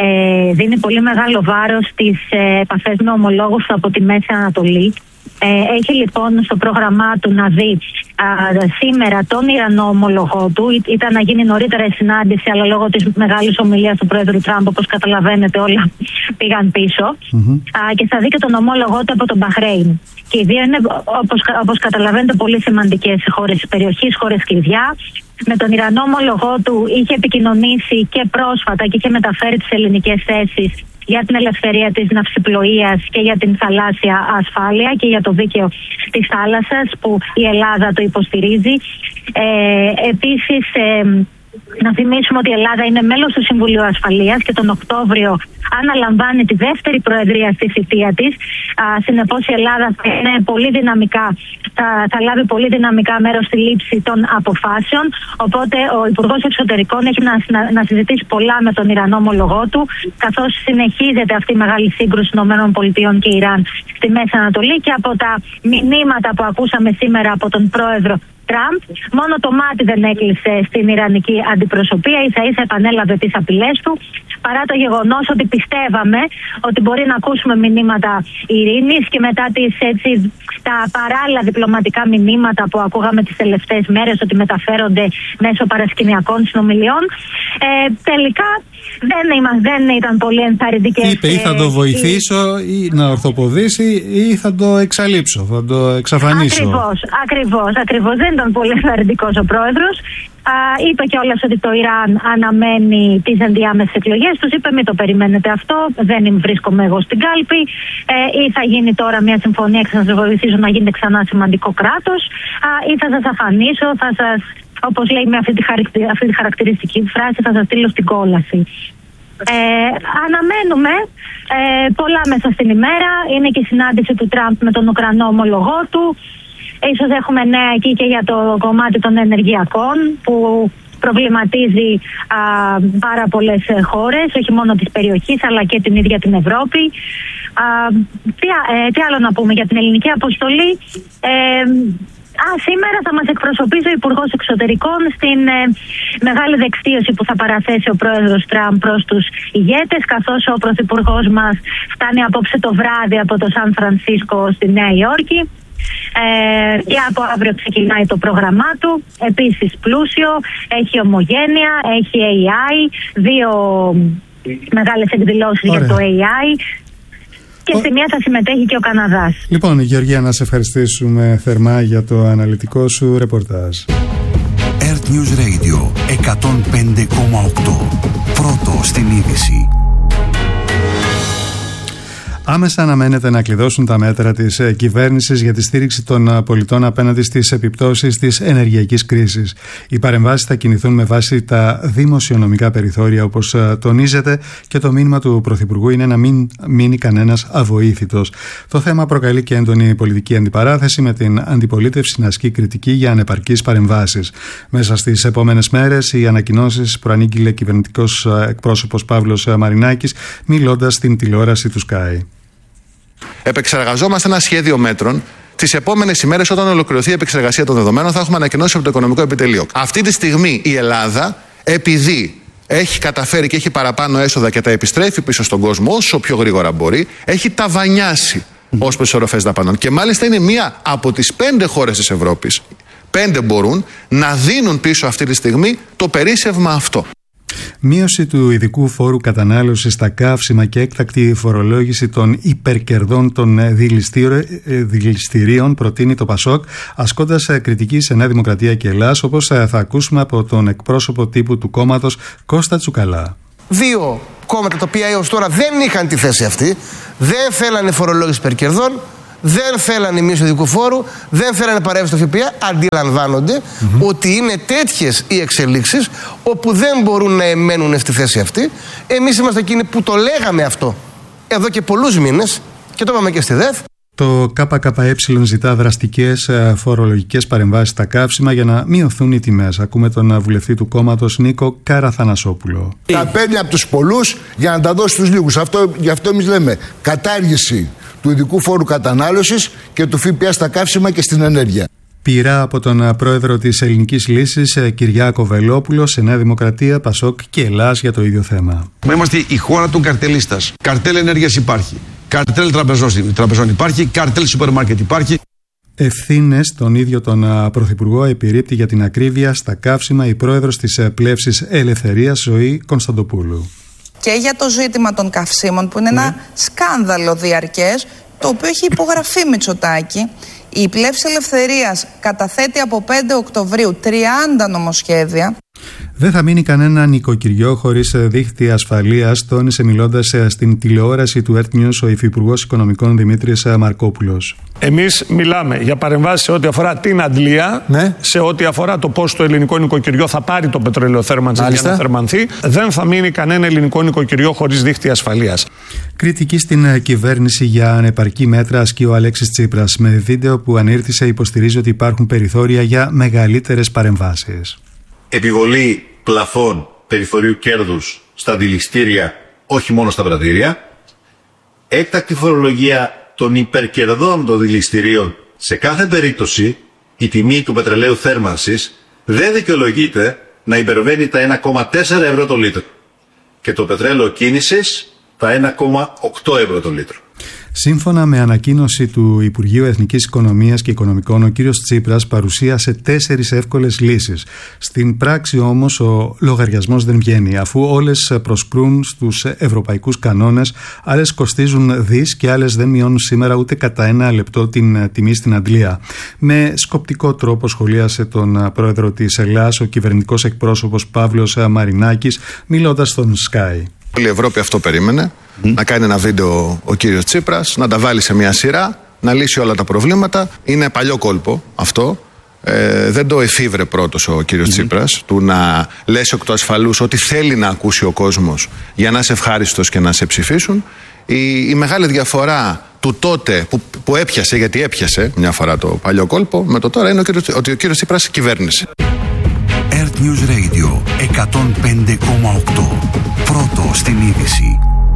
Ε, δίνει πολύ μεγάλο βάρος στις ε, επαφές με ομολόγους από τη Μέση Ανατολή. Ε, έχει λοιπόν στο πρόγραμμά του να δει α, σήμερα τον Ιρανό ομολογό του. Ή, ήταν να γίνει νωρίτερα η συνάντηση, αλλά λόγω της μεγάλης ομιλίας του Πρόεδρου Τραμπ, όπως καταλαβαίνετε, όλα πήγαν πίσω. Mm-hmm. Α, και θα δει και τον ομόλογό του από τον Μπαχρέιν. Και οι δύο είναι, όπως, όπως καταλαβαίνετε, πολύ σημαντικές χώρες της περιοχής, χώρες κλειδιά. Με τον Ιρανό ομολογό του είχε επικοινωνήσει και πρόσφατα και είχε μεταφέρει τις ελληνικές θέσεις για την ελευθερία της ναυσιπλοείας και για την θαλάσσια ασφάλεια και για το δίκαιο της θάλασσας που η Ελλάδα το υποστηρίζει. Ε, επίσης, ε, να θυμίσουμε ότι η Ελλάδα είναι μέλος του Συμβουλίου Ασφαλείας και τον Οκτώβριο αναλαμβάνει τη δεύτερη προεδρία στη θητεία της. Συνεπώς η Ελλάδα θα, είναι πολύ δυναμικά, θα, θα λάβει πολύ δυναμικά μέρος στη λήψη των αποφάσεων. Οπότε ο Υπουργός Εξωτερικών έχει να, να, να συζητήσει πολλά με τον Ιρανό ομολογό του, καθώς συνεχίζεται αυτή η μεγάλη σύγκρουση ΗΠΑ και Ιράν στη Μέση Ανατολή. Και από τα μηνύματα που ακούσαμε σήμερα από τον πρόεδρο Τραμπ, μόνο το μάτι δεν έκλεισε στην Ιρανική αντιπροσωπεία, ίσα ίσα επανέλαβε τις απειλές του, παρά το γεγονός ότι πιστεύαμε ότι μπορεί να ακούσουμε μηνύματα ειρήνης και μετά τις, έτσι, τα παράλληλα διπλωματικά μηνύματα που ακούγαμε τις τελευταίες μέρες ότι μεταφέρονται μέσω παρασκηνιακών συνομιλιών, ε, τελικά δεν, είμα, δεν ήταν πολύ ενθαρρυντικές. Είπε ή θα το βοηθήσω ή να ορθοποδήσει ή θα το εξαλείψω, θα το εξαφανίσω. Ακριβώς, ακριβώς, ακριβώς. Δεν ήταν πολύ ενθαρρυντικός ο πρόεδρος. Α, είπε κιόλας ότι το Ιράν αναμένει τις ενδιάμεσες εκλογές. Τους είπε μην το περιμένετε αυτό, δεν βρίσκομαι εγώ στην κάλπη, ε, ή θα γίνει τώρα μια συμφωνία και θα σας βοηθήσω να γίνετε ξανά σημαντικό κράτος, α, ή θα σας αφανίσω, θα σας, όπως λέει με αυτή τη, χαρακτη, αυτή τη χαρακτηριστική φράση, θα σας στείλω στην κόλαση. Ε, αναμένουμε ε, πολλά μέσα στην ημέρα. Είναι και η συνάντηση του Τραμπ με τον Ουκρανό ομολογό του. Ίσως έχουμε νέα εκεί και για το κομμάτι των ενεργειακών που προβληματίζει α, πάρα πολλές χώρες, όχι μόνο της περιοχής αλλά και την ίδια την Ευρώπη. Α, τι, ε, τι άλλο να πούμε για την ελληνική αποστολή? Ε, Α, σήμερα θα μας εκπροσωπήσει ο Υπουργός Εξωτερικών στην ε, μεγάλη δεξίωση που θα παραθέσει ο Πρόεδρος Τραμπ προς τους ηγέτες, καθώς ο Πρωθυπουργός μας φτάνει απόψε το βράδυ από το Σαν Φρανσίσκο στη Νέα Υόρκη. Ε, και από αύριο ξεκινάει το πρόγραμμά του. Επίσης πλούσιο, έχει ομογένεια, έχει έι άι, δύο μεγάλες εκδηλώσεις για το έι άι. Και στη μία θα συμμετέχει και ο Καναδάς. Λοιπόν, Γεωργία, να σε ευχαριστήσουμε θερμά για το αναλυτικό σου ρεπορτάζ. Earth News Radio εκατόν πέντε κόμμα οκτώ. Πρώτο στην είδηση. Άμεσα αναμένεται να κλειδώσουν τα μέτρα της κυβέρνησης για τη στήριξη των πολιτών απέναντι στις επιπτώσεις της ενεργειακής κρίσης. Οι παρεμβάσεις θα κινηθούν με βάση τα δημοσιονομικά περιθώρια, όπως τονίζεται, και το μήνυμα του Πρωθυπουργού είναι να μην μείνει κανένας αβοήθητος. Το θέμα προκαλεί και έντονη πολιτική αντιπαράθεση, με την αντιπολίτευση να ασκεί κριτική για ανεπαρκείς παρεμβάσεις. Μέσα στις επόμενες μέρες, οι ανακοινώσεις προανήγγειλε κυβερνητικός εκπρόσωπος Παύλος Μαρινάκης, μιλώντας στην τηλεόραση του Sky. Επεξεργαζόμαστε ένα σχέδιο μέτρων. Τις επόμενες ημέρες, όταν ολοκληρωθεί η επεξεργασία των δεδομένων, θα έχουμε ανακοινώσει από το Οικονομικό Επιτελείο. Αυτή τη στιγμή η Ελλάδα, επειδή έχει καταφέρει και έχει παραπάνω έσοδα και τα επιστρέφει πίσω στον κόσμο όσο πιο γρήγορα μπορεί, έχει ταβανιάσει ως προς τις οροφές δαπανών. Και μάλιστα είναι μία από τις πέντε χώρες της Ευρώπης, πέντε μπορούν να δίνουν πίσω αυτή τη στιγμή το περίσσευμα αυτό. Μείωση του ειδικού φόρου κατανάλωσης στα καύσιμα και έκτακτη φορολόγηση των υπερκερδών των δηληστηρίων προτείνει το Πασόκ, ασκώντας κριτική σε Νέα Δημοκρατία και Ελλάς, όπως θα ακούσουμε από τον εκπρόσωπο τύπου του κόμματος Κώστα Τσουκαλά. Δύο κόμματα τα οποία έως τώρα δεν είχαν τη θέση αυτή, δεν θέλανε φορολόγηση υπερκερδών, δεν θέλανε μείωση του ειδικού φόρου, δεν θέλανε παρέμβαση στο ΦΠΑ, αντιλαμβάνονται mm-hmm. ότι είναι τέτοιες οι εξελίξεις όπου δεν μπορούν να εμένουν στη θέση αυτή. Εμείς είμαστε εκείνοι που το λέγαμε αυτό εδώ και πολλούς μήνες και το είπαμε και στη ΔΕΘ. Το ΚΚΕ ζητά δραστικές φορολογικές παρεμβάσεις στα καύσιμα για να μειωθούν οι τιμές. Ακούμε τον βουλευτή του κόμματος Νίκο Καραθανασόπουλο. Τα παίρνει από τους πολλούς για να τα δώσει στους λίγους. Αυτό, γι' αυτό εμείς λέμε κατάργηση του ειδικού φόρου κατανάλωσης και του ΦΠΑ στα καύσιμα και στην ενέργεια. Πειρά από τον πρόεδρο της Ελληνικής Λύσης, Κυριάκο Βελόπουλο, σε Νέα Δημοκρατία, Πασόκ και Ελλάς για το ίδιο θέμα. Είμαστε η χώρα του καρτελίστας. Καρτέλ ενέργειας υπάρχει. Καρτέλ τραπεζών υπάρχει. Καρτέλ σούπερ μάρκετ υπάρχει. Ευθύνες τον ίδιο τον Πρωθυπουργό επιρρύπτει για την ακρίβεια στα καύσιμα η πρόεδρος της Πλεύσης Ελευθερίας, Ζωή Κωνσταντοπούλου. Και για το ζήτημα των καυσίμων, που είναι ναι. ένα σκάνδαλο διαρκές, το οποίο έχει υπογραφεί Μητσοτάκη. Η Πλεύση Ελευθερίας καταθέτει από πέντε Οκτωβρίου τριάντα νομοσχέδια. Δεν θα μείνει κανένα νοικοκυριό χωρίς δίχτυ ασφαλείας, τόνισε μιλώντας στην τηλεόραση του Earth News ο Υφυπουργός Οικονομικών Δημήτρης Μαρκόπουλος. Εμείς μιλάμε για παρεμβάσεις σε ό,τι αφορά την αντλία, ναι. σε ό,τι αφορά το πώς το ελληνικό νοικοκυριό θα πάρει το πετρέλαιο θέρμανσης για να θερμανθεί. Δεν θα μείνει κανένα ελληνικό νοικοκυριό χωρίς δίχτυ ασφαλείας. Κριτική στην κυβέρνηση για ανεπαρκή μέτρα ασκεί ο Αλέξης Τσίπρας. Με βίντεο που ανήρτησε υποστηρίζει ότι υπάρχουν περιθώρια για μεγαλύτερες παρεμβάσεις. Επιβολή πλαφών περιθωρίου κέρδους στα δηληστήρια, όχι μόνο στα πρατήρια. Έκτακτη φορολογία των υπερκερδών των δηληστηρίων. Σε κάθε περίπτωση η τιμή του πετρελαίου θέρμανσης δεν δικαιολογείται να υπερβαίνει τα ένα κόμμα τέσσερα ευρώ το λίτρο και το πετρέλαιο κίνησης τα ένα κόμμα οκτώ ευρώ το λίτρο. Σύμφωνα με ανακοίνωση του Υπουργείου Εθνικής Οικονομίας και Οικονομικών, ο κύριος Τσίπρας παρουσίασε τέσσερις εύκολες λύσεις. Στην πράξη όμως ο λογαριασμός δεν βγαίνει, αφού όλες προσκρούν στους ευρωπαϊκούς κανόνες, άλλες κοστίζουν δις και άλλες δεν μειώνουν σήμερα ούτε κατά ένα λεπτό την τιμή στην αντλία. Με σκοπτικό τρόπο σχολίασε τον πρόεδρο της Ελλάς ο κυβερνητικός εκπρόσωπος Παύλος Μαρινάκης, μιλώντας στον Sky. Όλη η Ευρώπη αυτό περίμενε, mm. να κάνει ένα βίντεο ο κύριος Τσίπρας, να τα βάλει σε μια σειρά, να λύσει όλα τα προβλήματα. Είναι παλιό κόλπο αυτό. Ε, δεν το εφήβρε πρώτος ο κύριος mm. Τσίπρας, του να λες εκ του ασφαλούς ότι θέλει να ακούσει ο κόσμος για να είσαι ευχάριστος και να σε ψηφίσουν. Η, η μεγάλη διαφορά του τότε που, που έπιασε, γιατί έπιασε μια φορά το παλιό κόλπο, με το τώρα είναι ο κύριος, ότι ο κύριος Τσίπρας κυβέρνησε. Earth News Radio εκατόν πέντε κόμμα οκτώ. Πρώτο στην είδηση.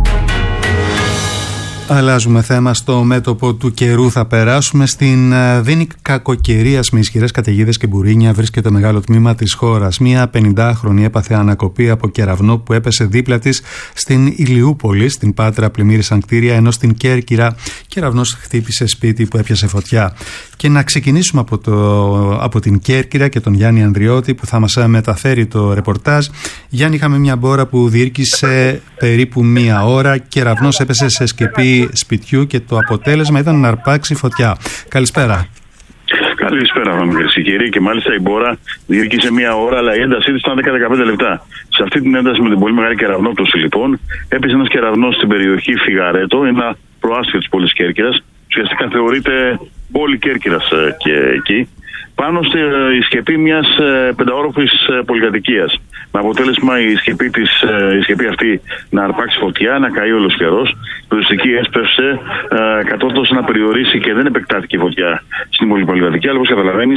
Αλλάζουμε θέμα. Στο μέτωπο του καιρού θα περάσουμε. Στην δίνη κακοκαιρίας με ισχυρές καταιγίδες και μπουρίνια βρίσκεται μεγάλο τμήμα της χώρας. Μία πενηντάχρονη έπαθε ανακοπή από κεραυνό που έπεσε δίπλα της στην Ηλιούπολη. Στην Πάτρα πλημμύρισαν κτίρια, ενώ στην Κέρκυρα κεραυνός χτύπησε σπίτι που έπιασε φωτιά. Και να ξεκινήσουμε από, το, από την Κέρκυρα και τον Γιάννη Ανδριώτη που θα μας μεταφέρει το ρεπορτάζ. Γιάννη, είχαμε μια μπόρα που διήρκησε περίπου μία ώρα. Κεραυνός έπεσε σε σκεπή σπιτιού και το αποτέλεσμα ήταν να αρπάξει φωτιά. Καλησπέρα. Καλησπέρα, κυρίε και κύριοι. Και μάλιστα η μπόρα διήρκησε μία ώρα, αλλά η έντασή τη ήταν δέκα με δεκαπέντε λεπτά. Σε αυτή την ένταση με την πολύ μεγάλη κεραυνόπτωση, λοιπόν, έπεσε ένα κεραυνό στην περιοχή Φιγαρέτο, ένα προάστιο της πόλης Κέρκυρας. Ουσιαστικά θεωρείται πόλη Κέρκυρας και εκεί. Πάνω στη σκεπή μιας πενταόροφης πολυκατοικίας. Με αποτέλεσμα η σκεπή, της, η σκεπή αυτή να αρπάξει φωτιά, να καεί όλος καιρός. Η τουριστική έσπευσε, κατόρθωσε να περιορίσει και δεν επεκτάθηκε η φωτιά στην πολυκατοικία. Αλλά όπως καταλαβαίνεις.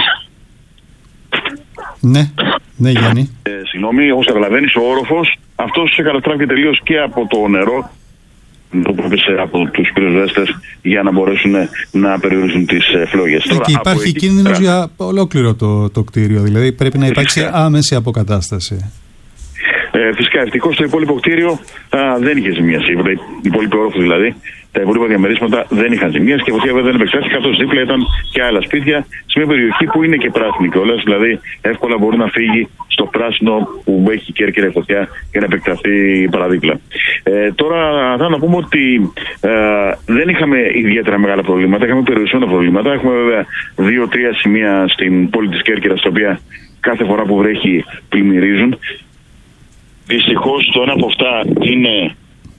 Ναι, ναι, Γιάννη. Ε, συγγνώμη, όπως καταλαβαίνεις, ο όροφος αυτός καταστράφηκε τελείως και από το νερό. Το έπεσε από τους πυροσβέστες για να μπορέσουν να περιορίσουν τις φλόγες. Εκεί Τώρα, υπάρχει εκεί, κίνδυνος πέρα, για ολόκληρο το, το κτίριο, δηλαδή πρέπει να υπάρξει φυσικά άμεση αποκατάσταση. Ε, φυσικά, ευτυχώς το υπόλοιπο κτίριο α, δεν είχε ζημίαση. Η υπόλοιπη όροφο δηλαδή, τα υπόλοιπα διαμερίσματα δεν είχαν ζημίαση και η φωτιά δεν επεκτάθηκε, καθώς δίπλα ήταν και άλλα σπίτια σε μια περιοχή που είναι και πράσινη κιόλας, δηλαδή εύκολα μπορεί να φύγει στο πράσινο που έχει η Κέρκυρα η φωτιά και να επεκταθεί παραδίπλα. Ε, τώρα θα να πούμε ότι ε, δεν είχαμε ιδιαίτερα μεγάλα προβλήματα, είχαμε περιορισμένα προβλήματα. Έχουμε βέβαια δύο-τρία σημεία στην πόλη της Κέρκυρας, τα οποία κάθε φορά που βρέχει πλημμυρίζουν. Δυστυχώς το ένα από αυτά είναι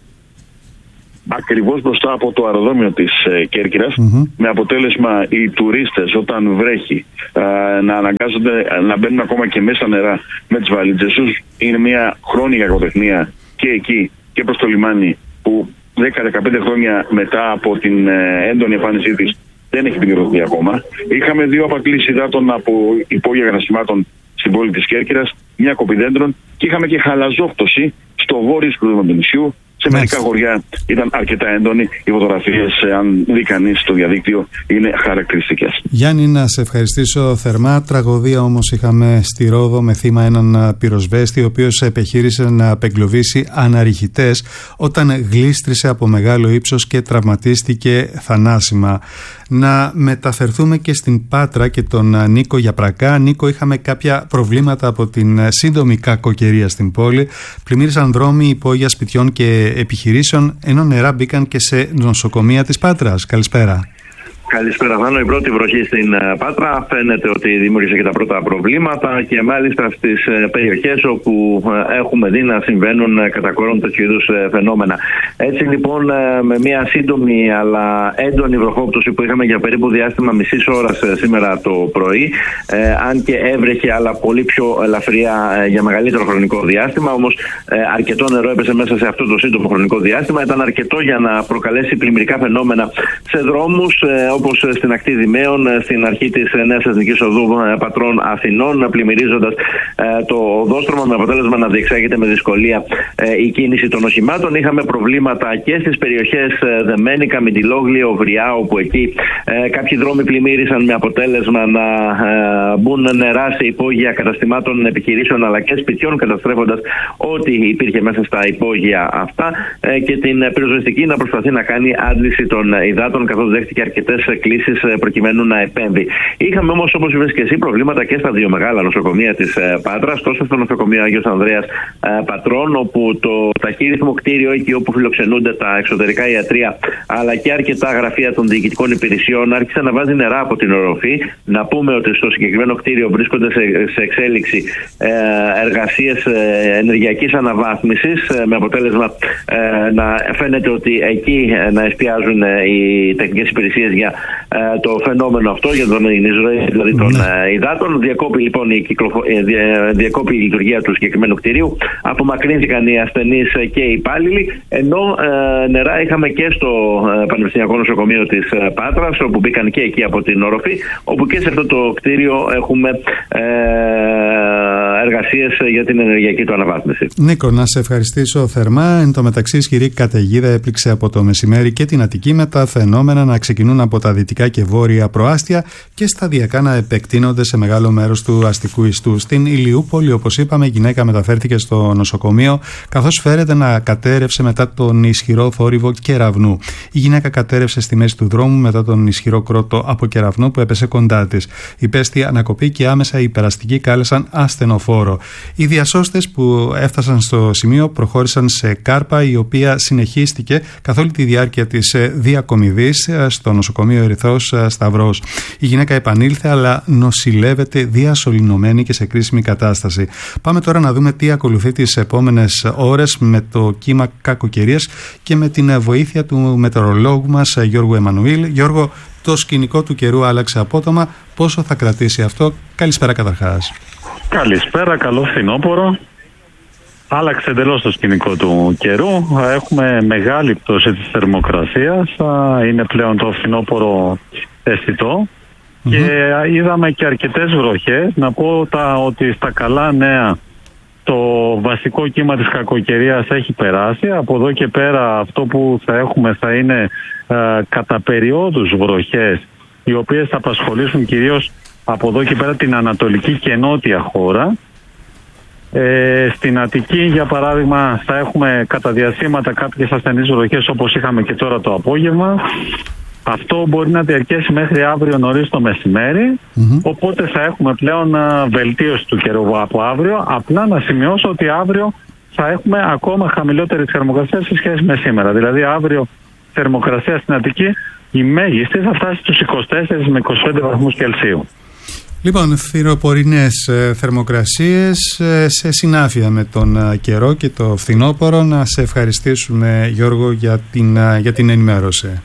ακριβώς μπροστά από το αεροδρόμιο της ε, Κέρκυρας, mm-hmm. με αποτέλεσμα οι τουρίστες όταν βρέχει ε, να αναγκάζονται να μπαίνουν ακόμα και μέσα νερά με τις βαλίτσες τους. Είναι μια χρόνια κακοτεχνία και εκεί και προς το λιμάνι που δέκα με δεκαπέντε χρόνια μετά από την ε, έντονη εμφάνισή της δεν έχει πληρωθεί ακόμα. Είχαμε δύο απακλήσεις υδάτων από υπόγεια καταστημάτων στην πόλη της Κέρκυρας, μια κοπή δέντρων και είχαμε και χαλαζόκτωση στο βόρειο σκρούδωμα του νησιού. Σε μερικά χωριά ήταν αρκετά έντονη. Οι φωτογραφίες, αν δει κανείς στο διαδίκτυο, είναι χαρακτηριστικές. Γιάννη, να σε ευχαριστήσω θερμά. Τραγωδία όμως είχαμε στη Ρόδο με θύμα έναν πυροσβέστη, ο οποίος επιχείρησε να απεγκλωβίσει αναρριχητές όταν γλίστρισε από μεγάλο ύψος και τραυματίστηκε θανάσιμα. Να μεταφερθούμε και στην Πάτρα και τον Νίκο Γιαπρακά. Νίκο, είχαμε κάποια προβλήματα από την σύντομη κακοκαιρία στην πόλη. Πλημμύρισαν δρόμοι, υπόγεια σπιτιών και επιχειρήσεων, ενώ νερά μπήκαν και σε νοσοκομεία της Πάτρας. Καλησπέρα. Καλησπέρα, Θάνο. Η πρώτη βροχή στην Πάτρα φαίνεται ότι δημιούργησε και τα πρώτα προβλήματα και μάλιστα στις περιοχές όπου έχουμε δει να συμβαίνουν κατά κόρον τέτοιου είδους φαινόμενα. Έτσι λοιπόν, με μια σύντομη αλλά έντονη βροχόπτωση που είχαμε για περίπου διάστημα μισής ώρας σήμερα το πρωί, ε, αν και έβρεχε αλλά πολύ πιο ελαφριά για μεγαλύτερο χρονικό διάστημα, όμως ε, αρκετό νερό έπεσε μέσα σε αυτό το σύντομο χρονικό διάστημα. Ήταν αρκετό για να προκαλέσει πλημμυρικά φαινόμενα σε δρόμους, ε, όπως στην ακτή Δημαίων, στην αρχή της Νέας Εθνικής Οδού Πατρών Αθηνών, πλημμυρίζοντας ε, το οδόστρωμα με αποτέλεσμα να διεξάγεται με δυσκολία ε, η κίνηση των οχημάτων. Είχαμε προβλήματα και στις περιοχές ε, Δεμένικα, Μητυλόγλιο, Βριά, όπου εκεί ε, κάποιοι δρόμοι πλημμύρισαν με αποτέλεσμα να ε, μπουν νερά σε υπόγεια καταστημάτων, επιχειρήσεων αλλά και σπιτιών, καταστρέφοντας ό,τι υπήρχε μέσα στα υπόγεια αυτά ε, και την πυροσβεστική να προσπαθεί να κάνει άντληση των υδάτων, καθώς δέχτηκε αρκετές κλήσεις προκειμένου να επέμβει. Είχαμε όμως, όπως είπες και εσύ, προβλήματα και στα δύο μεγάλα νοσοκομεία της Πάτρας, τόσο στο νοσοκομείο Άγιος Ανδρέας Πατρών, όπου το ταχύρυθμο κτίριο, εκεί όπου φιλοξενούνται τα εξωτερικά ιατρεία, αλλά και αρκετά γραφεία των διοικητικών υπηρεσιών, άρχισε να βάζει νερά από την οροφή. Να πούμε ότι στο συγκεκριμένο κτίριο βρίσκονται σε, σε εξέλιξη ε, εργασίες ε, ενεργειακής αναβάθμισης, ε, με αποτέλεσμα ε, να φαίνεται ότι εκεί ε, να εστιάζουν ε, οι τεχνικές υπηρεσίες για ε, το φαινόμενο αυτό, για τον εισρωή δηλαδή των ε, υδάτων. Διακόπη λοιπόν η, κυκλοφο... ε, διακόπη η λειτουργία του συγκεκριμένου κτηρίου. Απομακρύνθηκαν οι ασθενείς και οι υπάλληλοι, ενώ ε, νερά είχαμε και στο ε, Πανεπιστημιακό Νοσοκομείο της ε, Πάτρας, όπου μπήκαν και εκεί από την οροφή, όπου και σε αυτό το κτίριο έχουμε ε, εργασίες για την ενεργειακή του αναβάθμιση. Νίκο, να σε ευχαριστήσω θερμά. Εν τω μεταξύ, ισχυρή καταιγίδα έπληξε από το μεσημέρι και την Αττική, με τα φαινόμενα να ξεκινούν από τα δυτικά και βόρεια προάστια και σταδιακά να επεκτείνονται σε μεγάλο μέρος του αστικού ιστού. Στην Ηλιούπολη, όπως είπαμε, η γυναίκα μεταφέρθηκε στο νοσοκομείο, καθώς φέρεται να κατέρευσε μετά τον ισχυρό θόρυβο κεραυνού. Η γυναίκα κατέρευσε στη μέση του δρόμου μετά τον ισχυρό κρότο από κεραυνό που έπεσε κοντά της. Υπέστη ανακοπή και άμεσα οι περαστικοί κάλεσαν ασθενοφόρο υδροφόρο. Οι διασώστες που έφτασαν στο σημείο προχώρησαν σε κάρπα, η οποία συνεχίστηκε καθ' όλη τη διάρκεια της διακομιδής στο νοσοκομείο Ερυθρός Σταυρός. Η γυναίκα επανήλθε, αλλά νοσηλεύεται διασωληνωμένη και σε κρίσιμη κατάσταση. Πάμε τώρα να δούμε τι ακολουθεί τις επόμενες ώρες με το κύμα κακοκαιρίας και με την βοήθεια του μετεωρολόγου μας Γιώργου Εμμανουήλ. Γιώργο, το σκηνικό του καιρού άλλαξε απότομα. Πόσο θα κρατήσει αυτό? Καλησπέρα καταρχάς. Καλησπέρα, καλό φθινόπωρο. Άλλαξε εντελώς το σκηνικό του καιρού. Έχουμε μεγάλη πτώση της θερμοκρασίας. Είναι πλέον το φθινόπωρο αισθητό. Mm-hmm. Και είδαμε και αρκετές βροχές. Να πω τα, ότι στα καλά νέα το βασικό κύμα της κακοκαιρίας έχει περάσει. Από εδώ και πέρα αυτό που θα έχουμε θα είναι ε, κατά περιόδους βροχές, οι οποίες θα απασχολήσουν κυρίως από εδώ και πέρα την ανατολική και νότια χώρα. Ε, στην Αττική, για παράδειγμα, θα έχουμε κατά διασύματα κάποιες ασθενείς βροχές, όπως είχαμε και τώρα το απόγευμα. Αυτό μπορεί να διαρκέσει μέχρι αύριο νωρίς το μεσημέρι, mm-hmm. οπότε θα έχουμε πλέον βελτίωση του καιρού από αύριο. Απλά να σημειώσω ότι αύριο θα έχουμε ακόμα χαμηλότερη θερμοκρασία σε σχέση με σήμερα. Δηλαδή αύριο θερμοκρασία στην Αττική η μέγιστη θα φτάσει στους είκοσι τέσσερις με είκοσι πέντε βαθμούς Κελσίου. Λοιπόν, φθινοπορεινές θερμοκρασίες σε συνάφεια με τον καιρό και το φθινόπωρο. Να σε ευχαριστήσουμε, Γιώργο, για την, για την ενημέρωση.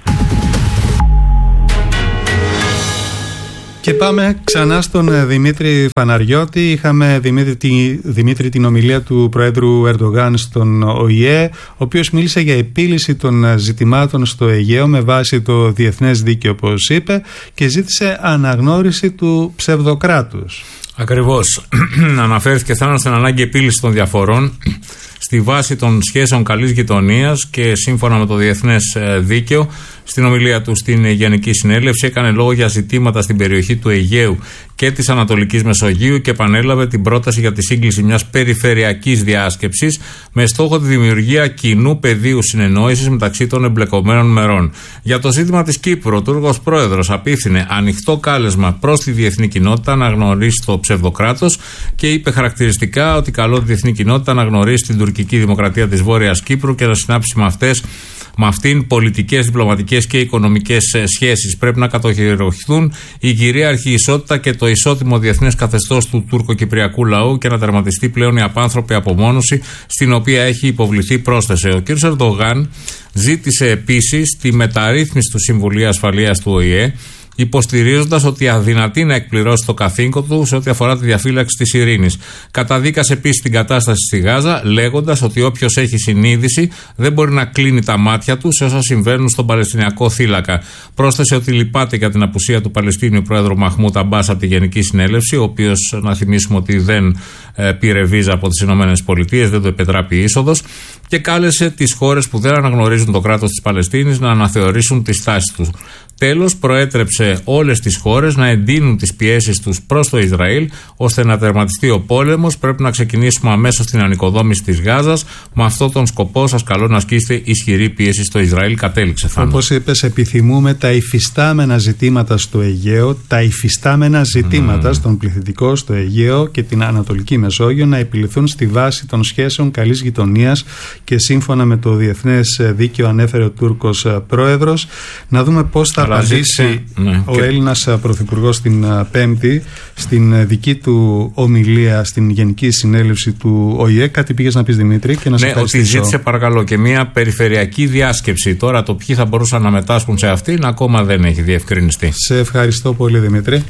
Και πάμε ξανά στον Δημήτρη Φαναριώτη. Είχαμε, Δημήτρη, τη, Δημήτρη, την ομιλία του Προέδρου Ερντογάν στον Ο Η Ε, ο οποίος μίλησε για επίλυση των ζητημάτων στο Αιγαίο με βάση το διεθνές δίκαιο, όπως είπε, και ζήτησε αναγνώριση του ψευδοκράτους. Ακριβώς. Αναφέρθηκε θάνατο στην ανάγκη επίλυση των διαφορών στη βάση των σχέσεων καλής γειτονίας και σύμφωνα με το διεθνές δίκαιο. Στην ομιλία του στην Γενική Συνέλευση έκανε λόγο για ζητήματα στην περιοχή του Αιγαίου και της Ανατολικής Μεσογείου και επανέλαβε την πρόταση για τη σύγκληση μιας περιφερειακής διάσκεψης με στόχο τη δημιουργία κοινού πεδίου συνεννόησης μεταξύ των εμπλεκομένων μερών. Για το ζήτημα της Κύπρου, ο Τούρκος Πρόεδρος απίφθινε ανοιχτό κάλεσμα προς τη διεθνή κοινότητα να αναγνωρίσει το ψευδοκράτος και είπε χαρακτηριστικά ότι καλώ τη διεθνή κοινότητα να αναγνωρίσει την τουρκική δημοκρατία της Βόρειας Κύπρου και να συνάψει με αυτές με αυτήν πολιτικές, διπλωματικές και οικονομικές σχέσεις. Πρέπει να κατοχυρωθούν η κυρίαρχη ισότητα και το ισότιμο διεθνές καθεστώς του τουρκοκυπριακού λαού και να τερματιστεί πλέον η απάνθρωπη απομόνωση στην οποία έχει υποβληθεί, πρόσθεσε. Ο κ. Ερντογάν ζήτησε επίσης τη μεταρρύθμιση του Συμβουλίου Ασφαλείας του Ο Η Ε, υποστηρίζοντας ότι αδυνατεί να εκπληρώσει το καθήκον του σε ό,τι αφορά τη διαφύλαξη της ειρήνης. Καταδίκασε επίσης την κατάσταση στη Γάζα, λέγοντας ότι όποιος έχει συνείδηση δεν μπορεί να κλείνει τα μάτια του σε όσα συμβαίνουν στον Παλαιστινιακό θύλακα. Πρόσθεσε ότι λυπάται για την απουσία του Παλαιστίνιου Πρόεδρου Μαχμούντ Αμπάς από τη Γενική Συνέλευση, ο οποίος, να θυμίσουμε ότι δεν ε, πήρε βίζα από τις ΗΠΑ, δεν το επιτράπει η είσοδος, και κάλεσε τις χώρες που δεν αναγνωρίζουν το κράτος της Παλαιστίνης να αναθεωρήσουν τις τάσεις τους. Τέλος, προέτρεψε όλες τις χώρες να εντείνουν τις πιέσεις τους προς το Ισραήλ ώστε να τερματιστεί ο πόλεμος. Πρέπει να ξεκινήσουμε αμέσως την ανοικοδόμηση της Γάζας. Με αυτόν τον σκοπό σας καλώ να ασκήσετε ισχυρή πίεση στο Ισραήλ. Κατέληξε, Θάνο. Όπως είπες, επιθυμούμε τα υφιστάμενα ζητήματα στο Αιγαίο, τα υφιστάμενα ζητήματα mm. στον πληθυντικό στο Αιγαίο και την Ανατολική Μεσόγειο να επιληθούν στη βάση των σχέσεων καλής γειτονίας και σύμφωνα με το διεθνές δίκαιο, ανέφερε ο Τούρκος Πρόεδρος. Να δούμε πώς θα απαντήσει ναι, ο και... Έλληνας Πρωθυπουργός την Πέμπτη στην δική του ομιλία στην Γενική Συνέλευση του Ο Η Ε. Κάτι πήγες να πεις, Δημήτρη, και να σε ναι, ευχαριστήσω. Ότι ζήτησε, παρακαλώ, και μια περιφερειακή διάσκεψη. Τώρα το ποιοι θα μπορούσαν να μετάσχουν σε αυτήν ακόμα δεν έχει διευκρινιστεί. Σε ευχαριστώ πολύ, Δημήτρη.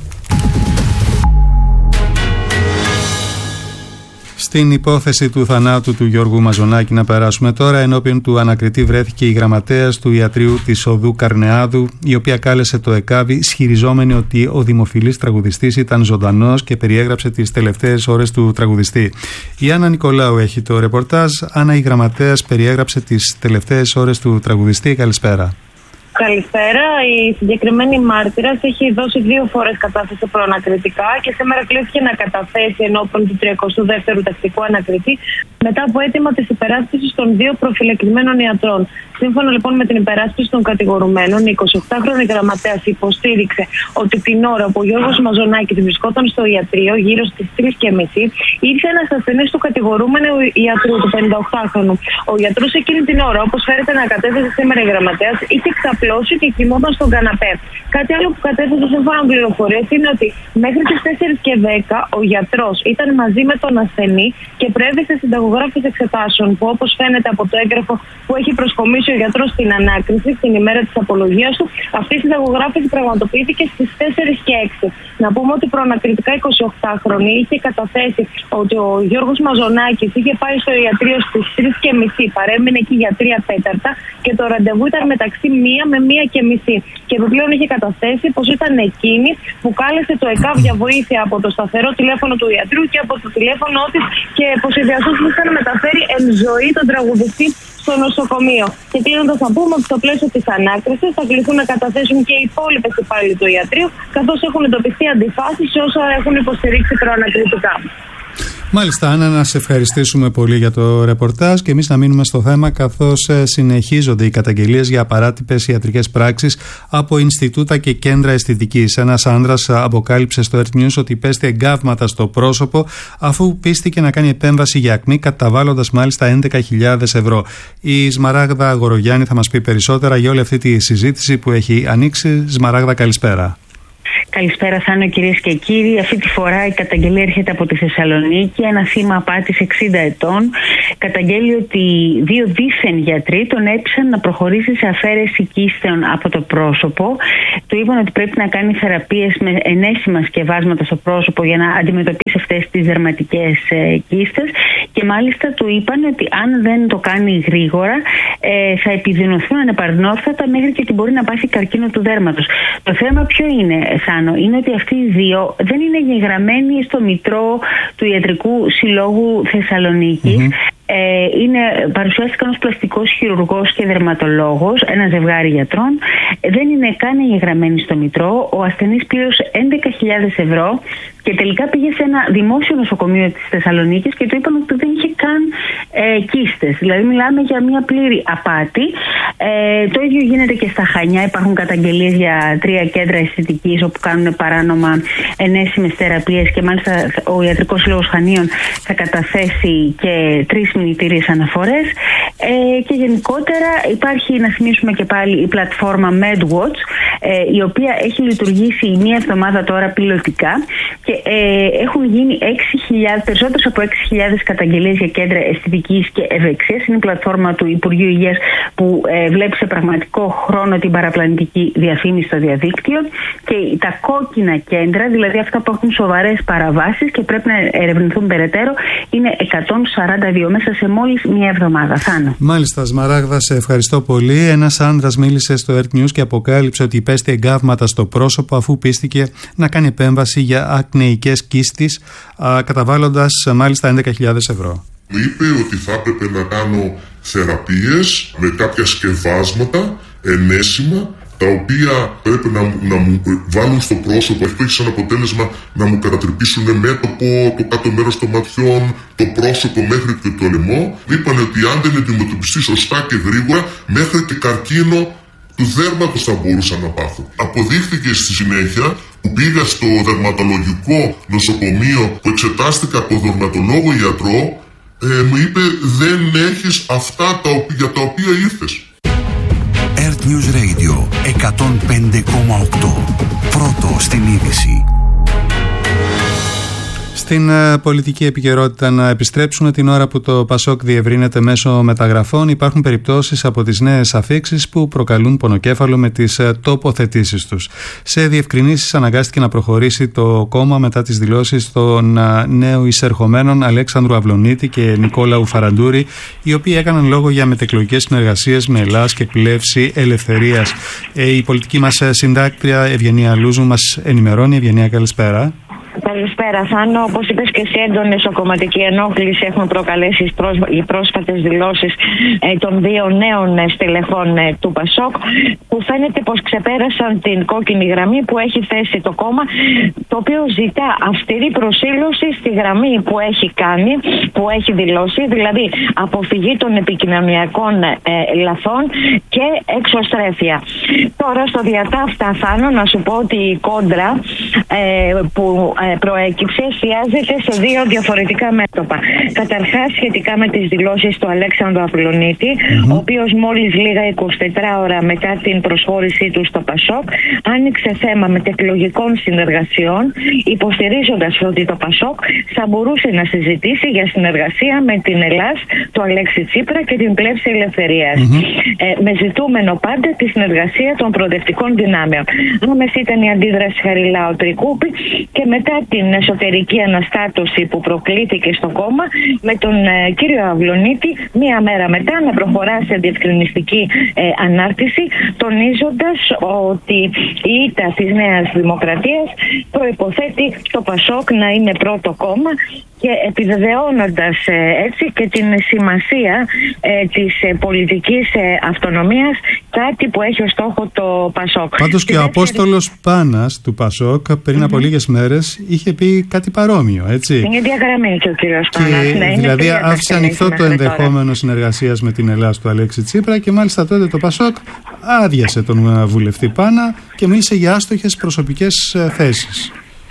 Στην υπόθεση του θανάτου του Γιώργου Μαζονάκη να περάσουμε τώρα. Ενώπιον του ανακριτή βρέθηκε η γραμματέας του ιατρείου της Οδού Καρνεάδου, η οποία κάλεσε το ΕΚΑΒ ισχυριζόμενη ότι ο δημοφιλής τραγουδιστής ήταν ζωντανός και περιέγραψε τις τελευταίες ώρες του τραγουδιστή. Η Άννα Νικολάου έχει το ρεπορτάζ. Άννα, η γραμματέας περιέγραψε τις τελευταίες ώρες του τραγουδιστή. Καλησπέρα. Καλησπέρα. Η συγκεκριμένη μάρτυρας έχει δώσει δύο φορές κατάθεση προανακριτικά και σήμερα κλήθηκε να καταθέσει ενώπιον του τριακοστού δεύτερου τακτικού ανακριτή μετά από αίτημα της υπεράσπισης των δύο προφυλακισμένων ιατρών. Σύμφωνα λοιπόν με την υπεράσπιση των κατηγορουμένων, η εικοσιοκτάχρονη γραμματέας υποστήριξε ότι την ώρα που ο Γιώργος Μαζονάκης βρισκόταν στο ιατρείο, γύρω στις τρεις και μισή, ήρθε ένας ασθενής του κατηγορούμενου ιατρού, του πενηνταοκτάχρονου. Ο ιατρός εκείνη την ώρα, όπως φέρεται να κατέθεσε σήμερα η γραμματέας, είχε ξαπλώσει και κοιμόταν στον καναπέ. Κάτι άλλο που κατέθεσε σύμφωνα με πληροφορίες είναι ότι μέχρι τις τέσσερις και δέκα ο γιατρός ήταν μαζί με τον ασθενή και προέβησε συνταγογράφηση εξετάσεων, που όπως φαίνεται από το έγγραφο που έχει προσκομίσει ο γιατρός στην ανάκριση την ημέρα της απολογίας του, αυτή η συνταγογράφηση πραγματοποιήθηκε στις τέσσερις και έξι. Να πούμε ότι προανακριτικά εικοσιοκτάχρονη είχε καταθέσει ότι ο Γιώργος Μαζονάκης είχε πάει στο ιατρείο στις τρεις και μισή, παρέμεινε εκεί για τρία τέταρτα και το ραντεβού ήταν μεταξύ μία με μία και μισή. Και επιπλέον είχε καταθέσει πως ήταν εκείνη που κάλεσε το ΕΚΑΒ για βοήθεια από το σταθερό τηλέφωνο του ιατρού και από το τηλέφωνο της και πως οι διασώσεις είχαν μεταφέρει εν ζωή τον τραγουδιστή στο νοσοκομείο. Και κλείνοντας να πούμε ότι στο πλαίσιο της ανάκρισης θα κληθούν να καταθέσουν και οι υπόλοιπες υπάλληλοι του ιατρείου, καθώς έχουν εντοπιστεί αντιφάσεις σε όσα έχουν υποστηρίξει προανακριτικά. Μάλιστα, Άννα, να σε ευχαριστήσουμε πολύ για το ρεπορτάζ και εμείς να μείνουμε στο θέμα, καθώς συνεχίζονται οι καταγγελίες για απαράτυπες ιατρικές πράξεις από Ινστιτούτα και κέντρα αισθητικής. Ένας άνδρας αποκάλυψε στο Earth News ότι πέστη εγκάβματα στο πρόσωπο αφού πίστηκε να κάνει επέμβαση για ακμή, καταβάλλοντας μάλιστα έντεκα χιλιάδες ευρώ. Η Σμαράγδα Αγορογιάννη θα μας πει περισσότερα για όλη αυτή τη συζήτηση που έχει ανοίξει. Σμαράγδα, καλησπέρα. Καλησπέρα, Θάνο, κυρίες και κύριοι. Αυτή τη φορά η καταγγελία έρχεται από τη Θεσσαλονίκη. Ένα θύμα απάτης εξήντα ετών καταγγέλει ότι δύο δίθεν γιατροί τον έπεισαν να προχωρήσει σε αφαίρεση κίστεων από το πρόσωπο. Του είπαν ότι πρέπει να κάνει θεραπείες με ενέσιμα σκευάσματα στο πρόσωπο για να αντιμετωπίσει αυτές τις δερματικές ε, κίστες. Και μάλιστα του είπαν ότι αν δεν το κάνει γρήγορα ε, θα επιδεινωθούν ανεπαρνόρθωτα μέχρι και ότι μπορεί να πάθει καρκίνο του δέρματος. Το θέμα ποιο είναι, Θάνο, είναι ότι αυτοί οι δύο δεν είναι εγγεγραμμένοι στο μητρό του Ιατρικού Συλλόγου Θεσσαλονίκης. Mm-hmm. Ε, είναι, παρουσιάστηκαν ως πλαστικός χειρουργός και δερματολόγος, ένα ζευγάρι γιατρών. Δεν είναι καν εγγεγραμμένοι στο μητρό. Ο ασθενής πλήρωσε έντεκα χιλιάδες ευρώ και τελικά πήγε σε ένα δημόσιο νοσοκομείο της Θεσσαλονίκης και του είπαν ότι δεν είχε καν ε, κίστες. Δηλαδή μιλάμε για μια πλήρη απάτη. Ε, το ίδιο γίνεται και στα Χανιά. Υπάρχουν καταγγελίες για τρία κέντρα αισθητικής όπου κάνουν παράνομα ενέσιμες θεραπείες και μάλιστα ο Ιατρικός Σύλλογος Χανίων θα καταθέσει και τρεις μηνυτήριες αναφορές. Ε, και γενικότερα υπάρχει, να θυμίσουμε και πάλι, η πλατφόρμα MedWatch, ε, η οποία έχει λειτουργήσει μία εβδομάδα τώρα πιλωτικά και ε, έχουν γίνει έξι χιλιάδες, περισσότερες από έξι χιλιάδες καταγγελίες για κέντρα αισθητικής και ευεξίας. Είναι η πλατφόρμα του Υπουργείου Υγείας που ε, βλέπει σε πραγματικό χρόνο την παραπλανητική διαφήμιση στο διαδίκτυο, και τα κόκκινα κέντρα, δηλαδή αυτά που έχουν σοβαρές παραβάσεις και πρέπει να ερευνηθούν περαιτέρω, είναι εκατόν σαράντα δύο μέσα σε μόλις μία εβδομάδα. Θάνο. Μάλιστα, Σμαράγδα, σε ευχαριστώ πολύ. Ένας άνδρας μίλησε στο Earth News και αποκάλυψε ότι υπέστη εγκάβματα στο πρόσωπο αφού πίστηκε να κάνει επέμβαση για ακνεϊκές κίστης, καταβάλλοντας μάλιστα έντεκα χιλιάδες ευρώ. Μου είπε ότι θα έπρεπε να κάνω θεραπείες με κάποια σκευάσματα ενέσιμα, τα οποία πρέπει να, να μου βάλουν στο πρόσωπο. Αυτό έχει σαν αποτέλεσμα να μου κατατρυπήσουν μέτωπο, το κάτω μέρος των ματιών, το πρόσωπο μέχρι και το λαιμό. Είπαν ότι αν δεν αντιμετωπιστεί σωστά και γρήγορα, μέχρι και καρκίνο του δέρματος θα μπορούσα να πάθω. Αποδείχθηκε στη συνέχεια που πήγα στο δερματολογικό νοσοκομείο που εξετάστηκα από δερματολόγο ιατρό, ε, μου είπε δεν έχεις αυτά τα, για τα οποία ήρθες. Earth News Radio εκατόν πέντε κόμμα οκτώ. Πρώτο στην είδηση. Στην uh, πολιτική επικαιρότητα να επιστρέψουμε την ώρα που το Πασόκ διευρύνεται μέσω μεταγραφών. Υπάρχουν περιπτώσεις από τις νέες αφίξεις που προκαλούν πονοκέφαλο με τις uh, τοποθετήσεις τους. Σε διευκρινήσεις αναγκάστηκε να προχωρήσει το κόμμα μετά τις δηλώσεις των uh, νέων εισερχομένων Αλέξανδρου Αυλονίτη και Νικόλαου Φαραντούρη, οι οποίοι έκαναν λόγο για μετεκλογικές συνεργασίες με Ελλάς και Πλεύση Ελευθερίας. Ε, η πολιτική μας συντάκτρια Ευγενία Λούζου μας ενημερώνει. Ευγενία, καλησπέρα. Καλησπέρα, Θάνο. Όπως είπες και εσύ, έντονη εσωκομματική ενόχληση έχουν προκαλέσει οι πρόσφατες δηλώσεις ε, των δύο νέων ε, στελεχών ε, του Πασόκ, που φαίνεται πως ξεπέρασαν την κόκκινη γραμμή που έχει θέσει το κόμμα, το οποίο ζητά αυστηρή προσήλωση στη γραμμή που έχει κάνει, που έχει δηλώσει, δηλαδή αποφυγή των επικοινωνιακών ε, λαθών και εξωστρέφεια. Τώρα στο διατάφτα, Θάνο, να σου πω ότι η κόντρα ε, που ε, προέκυψε εστιάζεται σε δύο διαφορετικά μέτωπα. Καταρχάς, σχετικά με τις δηλώσεις του Αλέξανδρου Αυλωνίτη, mm-hmm. ο οποίος μόλις λίγα εικοσιτέσσερις ώρα μετά την προσχώρησή του στο Πασόκ άνοιξε θέμα μετεκλογικών συνεργασιών, υποστηρίζοντας ότι το Πασόκ θα μπορούσε να συζητήσει για συνεργασία με την Ελλάς του Αλέξη Τσίπρα και την Πλεύση Ελευθερίας. Mm-hmm. Ε, με ζητούμενο πάντα τη συνεργασία των προοδευτικών δυνάμεων. Άμεση ήταν η αντίδραση Χαριλάου Τρικούπη και μετά την εσωτερική αναστάτωση που προκλήθηκε στο κόμμα, με τον ε, κύριο Αυλωνίτη μία μέρα μετά να προχωρά σε διευκρινιστική ε, ανάρτηση, τονίζοντας ότι η ήττα της Νέας Δημοκρατίας προϋποθέτει το Πασόκ να είναι πρώτο κόμμα, και επιβεβαιώνοντας ε, έτσι και την σημασία ε, της ε, πολιτικής ε, αυτονομίας, κάτι που έχει ως στόχο το Πασόκ. Πάντως και ο Απόστολος Πάνας του Πασόκ πριν mm-hmm. από λίγες μέρες είχε πει κάτι παρόμοιο, έτσι. Είναι διαγραμμή και ο κύριος Πάνας. Ναι, δηλαδή άφησε ανοιχτό το ενδεχόμενο συνεργασίας με την Ελλάδα του Αλέξη Τσίπρα, και μάλιστα τότε το Πασόκ άδειασε τον βουλευτή Πάνα και μίλησε για άστοχες προσωπικές θέσεις.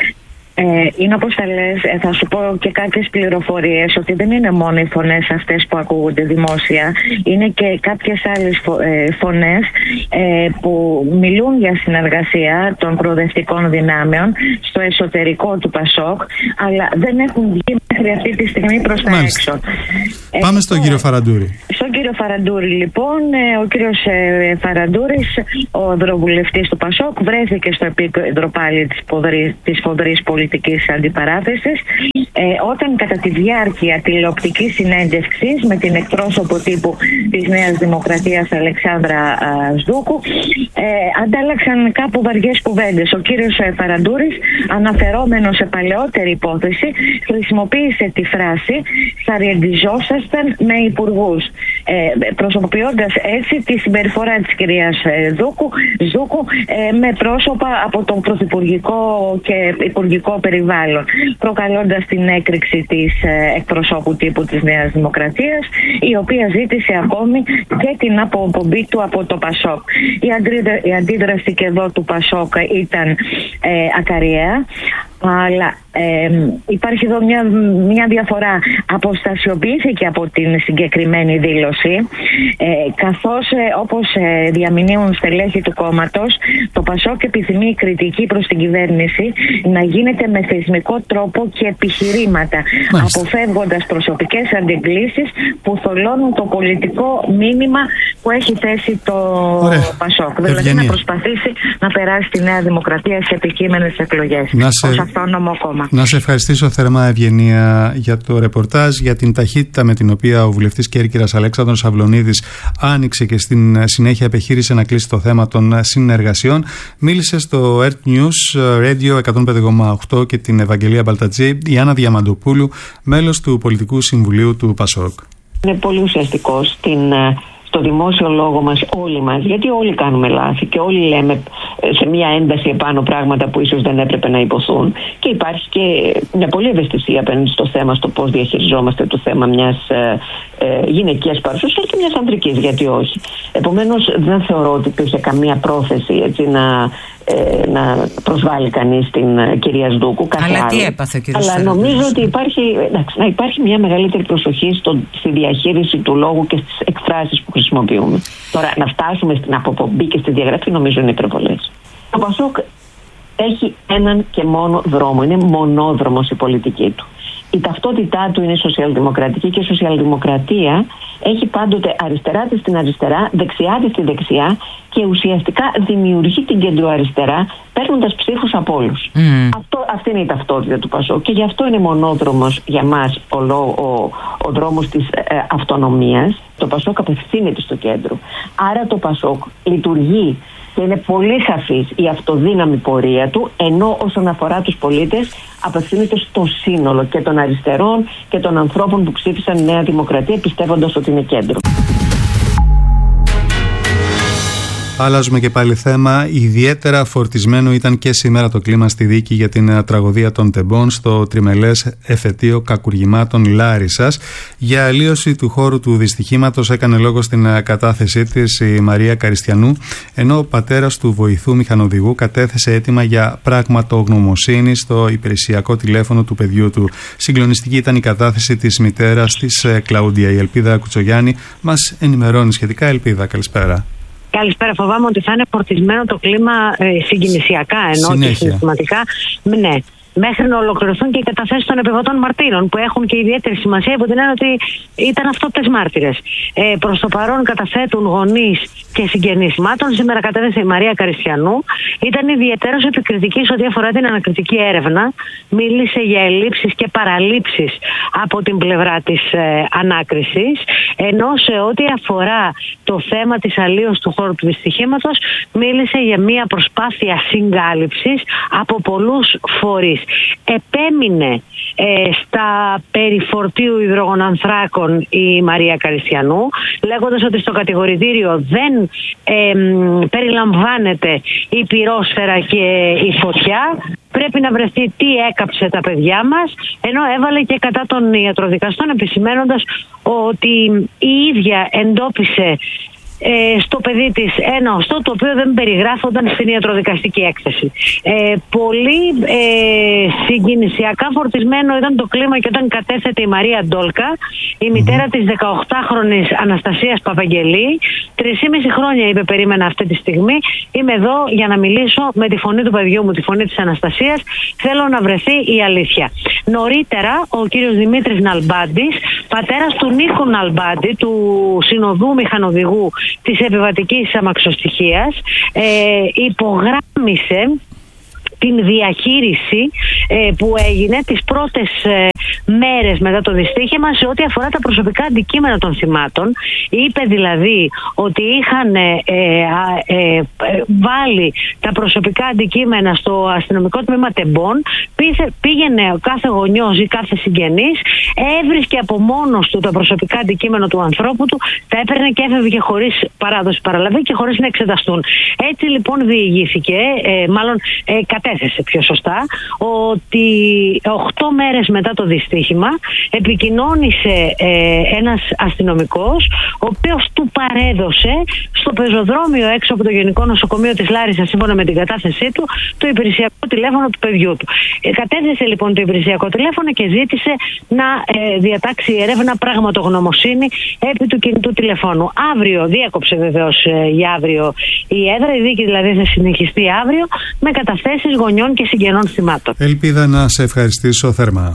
Ε, είναι όπως τα λες, ε, θα σου πω και κάποιες πληροφορίες, ότι δεν είναι μόνο οι φωνές αυτές που ακούγονται δημόσια, είναι και κάποιες άλλες φω, ε, φωνές ε, που μιλούν για συνεργασία των προοδευτικών δυνάμεων στο εσωτερικό του Πασόκ, αλλά δεν έχουν βγει μέχρι αυτή τη στιγμή προς τα Μάλιστα. έξω. Πάμε ε, στον κύριο Φαραντούρη. Στον κύριο Φαραντούρη, λοιπόν, ε, ο κύριος ε, Φαραντούρης, ο ευρωβουλευτής του Πασόκ, βρέθηκε στο επίκεντρο πάλι της, ποδρής, της φοδρής πολιτικής αντιπαράθεσης, ε, όταν κατά τη διάρκεια τηλεοπτικής συνέντευξης με την εκπρόσωπο τύπου της Νέας Δημοκρατίας Αλεξάνδρα α, Σδούκου ε, αντάλλαξαν κάπου βαριές κουβέντες. Ο κύριος ε, Φαραντούρης, αναφερόμενος σε παλαιότερη υπόθεση, χρησιμοποίησε τη φράση «θα ριεντιζόσασταν με υπουργούς», ε, προσωποποιώντας έτσι τη συμπεριφορά της κυρίας ε, Δούκου, Ζούκου ε, με πρόσωπα από τον πρωθυπουργικό και υπουργικό περιβάλλον, προκαλώντας την έκρηξη της ε, εκπροσώπου τύπου της Νέας Δημοκρατίας, η οποία ζήτησε ακόμη και την αποπομπή του από το Πασόκ. Η, αντίδρα, η αντίδραση και εδώ του Πασόκ ήταν ε, ακαριαία, αλλά ε, υπάρχει εδώ μια, μια διαφορά. Αποστασιοποιήθηκε από την συγκεκριμένη δήλωση, ε, καθώς ε, όπως ε, διαμηνύουν στελέχη του κόμματος, το Πασόκ επιθυμεί η κριτική προς την κυβέρνηση να γίνεται με θεσμικό τρόπο και επιχειρήματα, Μάλιστα. αποφεύγοντας προσωπικές αντιγκλήσεις που θολώνουν το πολιτικό μήνυμα που έχει θέσει το Ωραία. Πασόκ. Δηλαδή Ευγενία. να προσπαθήσει να περάσει τη Νέα Δημοκρατία σε επικείμενες εκλογές ως αυτόνομο κόμμα. Να σε ευχαριστήσω θερμά, Ευγενία, για το ρεπορτάζ, για την ταχύτητα με την οποία ο βουλευτής Κέρκυρας Αλέξανδρος Αυλωνίδης άνοιξε και στην συνέχεια επιχείρησε να κλείσει το θέμα των συνεργασιών. Μίλησε στο Earth News Radio εκατόν πέντε κόμμα οκτώ και την Ευαγγελία Μπαλτατζή η Άννα Διαμαντοπούλου, μέλος του Πολιτικού Συμβουλίου του Πασόκ. Είναι πολύ ουσιαστικό στην στο δημόσιο λόγο μας, όλοι μας, γιατί όλοι κάνουμε λάθη και όλοι λέμε σε μια ένταση επάνω πράγματα που ίσως δεν έπρεπε να υποθούν, και υπάρχει και μια πολύ ευαισθησία απέναντι στο θέμα, στο πώς διαχειριζόμαστε το θέμα μιας ε, ε, γυναικείας παρουσίας και μιας ανδρικής, γιατί όχι. Επομένως δεν θεωρώ ότι υπήρχε καμία πρόθεση έτσι, να, ε, να προσβάλλει κανείς την ε, κυρία Σδούκου. Αλλά τι έπαθε ο κύριος Αλλά Φεραντούρης. νομίζω ότι υπάρχει, εντάξει, να υπάρχει μια μεγαλύτερη προσοχή στο, στη διαχείριση του λόγου και στις εκφράσεις που χρησιμοποιούμε. Τώρα, να φτάσουμε στην αποπομπή και στη διαγραφή νομίζω είναι υπερβολές. Το Πασόκ έχει έναν και μόνο δρόμο. Είναι μονόδρομος η πολιτική του. Η ταυτότητά του είναι σοσιαλδημοκρατική και η σοσιαλδημοκρατία έχει πάντοτε αριστερά της στην αριστερά, δεξιά της στη δεξιά και ουσιαστικά δημιουργεί την κεντροαριστερά παίρνοντας ψήφους από όλους. Mm. Αυτό, αυτή είναι η ταυτότητα του Πασόκ και γι' αυτό είναι μονόδρομος για μας ο, ο, ο δρόμος της ε, αυτονομίας. Το Πασόκ απευθύνεται στο κέντρο. Άρα το Πασόκ λειτουργεί Και είναι πολύ σαφής η αυτοδύναμη πορεία του, ενώ όσον αφορά τους πολίτες απευθύνεται στο σύνολο και των αριστερών και των ανθρώπων που ψήφισαν Νέα Δημοκρατία πιστεύοντας ότι είναι κέντρο. Αλλάζουμε και πάλι θέμα. Ιδιαίτερα φορτισμένο ήταν και σήμερα το κλίμα στη δίκη για την τραγωδία των Τεμπών στο τριμελές εφετείο κακουργημάτων Λάρισσας. Για αλλίωση του χώρου του δυστυχήματος έκανε λόγο στην κατάθεσή της η Μαρία Καριστιανού, ενώ ο πατέρας του βοηθού μηχανοδηγού κατέθεσε αίτημα για πραγματογνωμοσύνη στο υπηρεσιακό τηλέφωνο του παιδιού του. Συγκλονιστική ήταν η κατάθεση της μητέρας της Κλαούντια. Η Ελπίδα Κουτσογιάννη μας ενημερώνει σχετικά. Ελπίδα, καλησπέρα. Καλησπέρα. Φοβάμαι ότι θα είναι φορτισμένο το κλίμα ε, συγκινησιακά ενώ και συναισθηματικά. Ναι. Μέχρι να ολοκληρωθούν και οι καταθέσεις των επιβατών μαρτύρων, που έχουν και ιδιαίτερη σημασία υπό την έννοια ότι ήταν αυτόπτες μάρτυρες. Ε, προς το παρόν καταθέτουν γονείς και συγγενείς θυμάτων. Σήμερα κατέθεσε η Μαρία Καριστιανού. Ήταν ιδιαίτερως επικριτική σε ό,τι αφορά την ανακριτική έρευνα. Μίλησε για ελλείψεις και παραλήψεις από την πλευρά της ε, ανάκρισης. Ενώ σε ό,τι αφορά το θέμα της αλλίωσης του χώρου του δυστυχήματος, μίλησε για μια προσπάθεια συγκάλυψης από πολλούς φορείς. Επέμεινε ε, στα περί φορτίου υδρογονανθράκων η Μαρία Καριστιανού, λέγοντας ότι στο κατηγορητήριο δεν ε, περιλαμβάνεται η πυρόσφαιρα και η φωτιά. Πρέπει να βρεθεί τι έκαψε τα παιδιά μας, ενώ έβαλε και κατά των ιατροδικαστών, επισημένοντας ότι η ίδια εντόπισε Ε, στο παιδί της ένα οστό το οποίο δεν περιγράφονταν στην ιατροδικαστική έκθεση. Ε, πολύ ε, συγκινησιακά φορτισμένο ήταν το κλίμα και όταν κατέθεται η Μαρία Ντόλκα, η μητέρα της δεκαοκτάχρονης Αναστασίας Παπαγγελή. Τρεισήμιση χρόνια είπε περίμενα αυτή τη στιγμή. Είμαι εδώ για να μιλήσω με τη φωνή του παιδιού μου, τη φωνή της Αναστασίας. Θέλω να βρεθεί η αλήθεια. Νωρίτερα ο κύριος Δημήτρης Ναλμπάντης, πατέρας του Νίκου Ναλμπάντη, του συνοδού μηχανοδηγού της επιβατικής αμαξοστοιχείας, ε, υπογράμμισε την διαχείριση ε, που έγινε τις πρώτες ε, μέρες μετά το δυστύχημα σε ό,τι αφορά τα προσωπικά αντικείμενα των θυμάτων. Είπε δηλαδή ότι είχαν ε, ε, ε, βάλει τα προσωπικά αντικείμενα στο αστυνομικό τμήμα Τεμπών, πήγαινε κάθε γονιός ή κάθε συγγενής, έβρισκε από μόνος του τα προσωπικά αντικείμενα του ανθρώπου του, τα έπαιρνε και έφευγε χωρίς παράδοση παραλαβή και χωρίς να εξεταστούν. Έτσι λοιπόν διηγήθηκε, ε, μάλλον ε, κατέθεσε πιο σωστά, ότι οκτώ μέρες μετά το δυστύχημα επικοινώνησε ε, ένας αστυνομικός, ο οποίος του παρέδωσε στο πεζοδρόμιο έξω από το Γενικό Νοσοκομείο της Λάρισσας, σύμφωνα με την κατάθεσή του, το υπηρεσιακό τηλέφωνο του παιδιού του. Ε, κατέθεσε λοιπόν το υπηρεσιακό τηλέφωνο και ζήτησε να ε, διατάξει έρευνα πραγματογνωμοσύνη επί του κινητού τηλεφώνου. Αύριο, διέκοψε βεβαίως ε, για αύριο η έδρα, η δίκη δηλαδή θα συνεχιστεί αύριο με καταθέσεις γονιών και συγγενών θυμάτων. Ελπίδα, να σε ευχαριστήσω θερμά.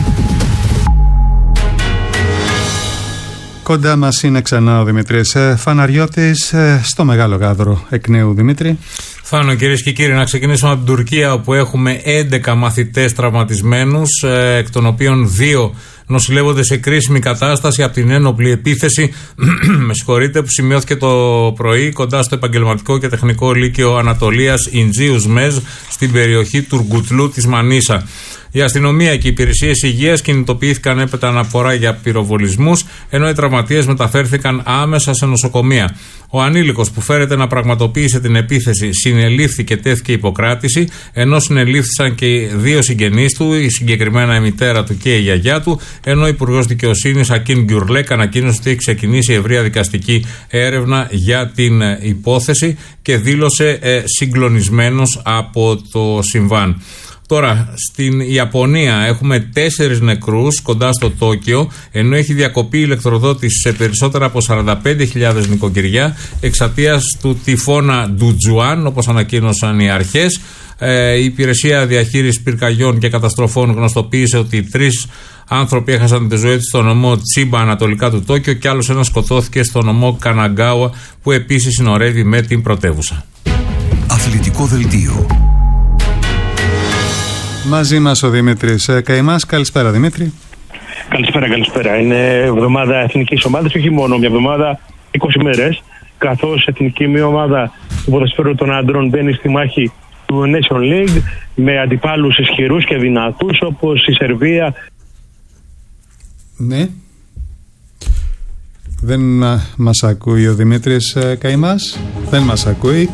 Κοντά μας είναι ξανά ο Δημήτρης Φαναριώτης στο Μεγάλο Γάδρο. Εκ νέου, Δημήτρη. Φάνο, κυρίες και κύριοι, να ξεκινήσουμε από την Τουρκία, όπου έχουμε έντεκα μαθητές τραυματισμένους, εκ των οποίων δύο νοσηλεύονται σε κρίσιμη κατάσταση από την ένοπλη επίθεση με συγχωρείτε, που σημειώθηκε το πρωί κοντά στο επαγγελματικό και τεχνικό λύκειο Ανατολίας Ιντζίους Μεζ στην περιοχή Τουργκουτλού της Μανίσα. Η αστυνομία και οι υπηρεσίες υγείας κινητοποιήθηκαν έπειτα αναφορά για πυροβολισμούς, ενώ οι τραυματίες μεταφέρθηκαν άμεσα σε νοσοκομεία. Ο ανήλικος που φέρεται να πραγματοποίησε την επίθεση συνελήφθη και τέθηκε υποκράτηση, ενώ συνελήφθησαν και οι δύο συγγενείς του, η συγκεκριμένα η μητέρα του και η γιαγιά του, ενώ ο Υπουργός Δικαιοσύνης Ακίν Γκιουρλέκ ανακοίνωσε ότι έχει ξεκινήσει ευρεία δικαστική έρευνα για την υπόθεση και δήλωσε ε, συγκλονισμένος από το συμβάν. Τώρα, στην Ιαπωνία έχουμε τέσσερις νεκρούς κοντά στο Τόκιο, ενώ έχει διακοπεί η ηλεκτροδότηση σε περισσότερα από σαράντα πέντε χιλιάδες νοικοκυριά εξαιτίας του τυφώνα Ντουτζουάν, όπως ανακοίνωσαν οι αρχές. Ε, η Υπηρεσία Διαχείρισης Πυρκαγιών και Καταστροφών γνωστοποίησε ότι τρεις άνθρωποι έχασαν τη ζωή τους στο νομό Τσίμπα ανατολικά του Τόκιο και άλλος ένας σκοτώθηκε στο νομό Καναγκάουα, που επίσης συνορεύει με την πρωτεύουσα. Αθλητικό δελτίο. Μαζί μας ο Δημήτρης Καημάς. Καλησπέρα, Δημήτρη. Καλησπέρα, καλησπέρα. Είναι εβδομάδα εθνικής ομάδας, όχι μόνο μια εβδομάδα, είκοσι μέρες. καθώς η εθνική μία ομάδα του ποδοσφαίρου των άντρων μπαίνει στη μάχη του Nation League με αντιπάλους ισχυρούς και δυνατούς όπως η Σερβία. Ναι. Δεν μας ακούει ο Δημήτρης Καημάς. Δεν μας ακούει.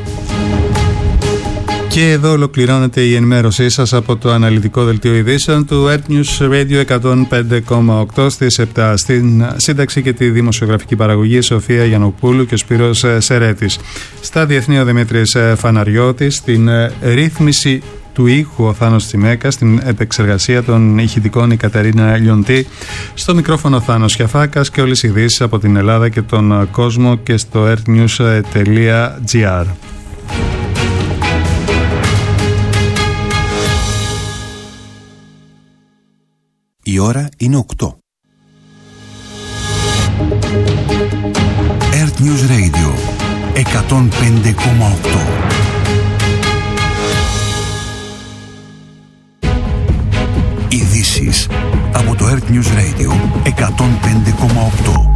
Και εδώ ολοκληρώνεται η ενημέρωσή σας από το αναλυτικό δελτίο ειδήσεων του Earth News Radio εκατόν πέντε κόμμα οκτώ στις επτά. Στην σύνταξη και τη δημοσιογραφική παραγωγή Σοφία Γιαννοπούλου και ο Σπύρος Σερέτης. Στα διεθνή ο Δημήτρης Φαναριώτης. Στην ρύθμιση του ήχου ο Θάνος Τσιμέκα, στην επεξεργασία των ηχητικών η Κατερίνα Λιοντή, στο μικρόφωνο Θάνος Σιαφάκας και όλες οι ειδήσεις από την Ελλάδα και τον κόσμο και στο earthnews τελεία gr. Η ώρα είναι οκτώ. Earth News Radio εκατόν πέντε κόμμα οκτώ. Ειδήσεις από το Earth News Radio εκατόν πέντε κόμμα οκτώ.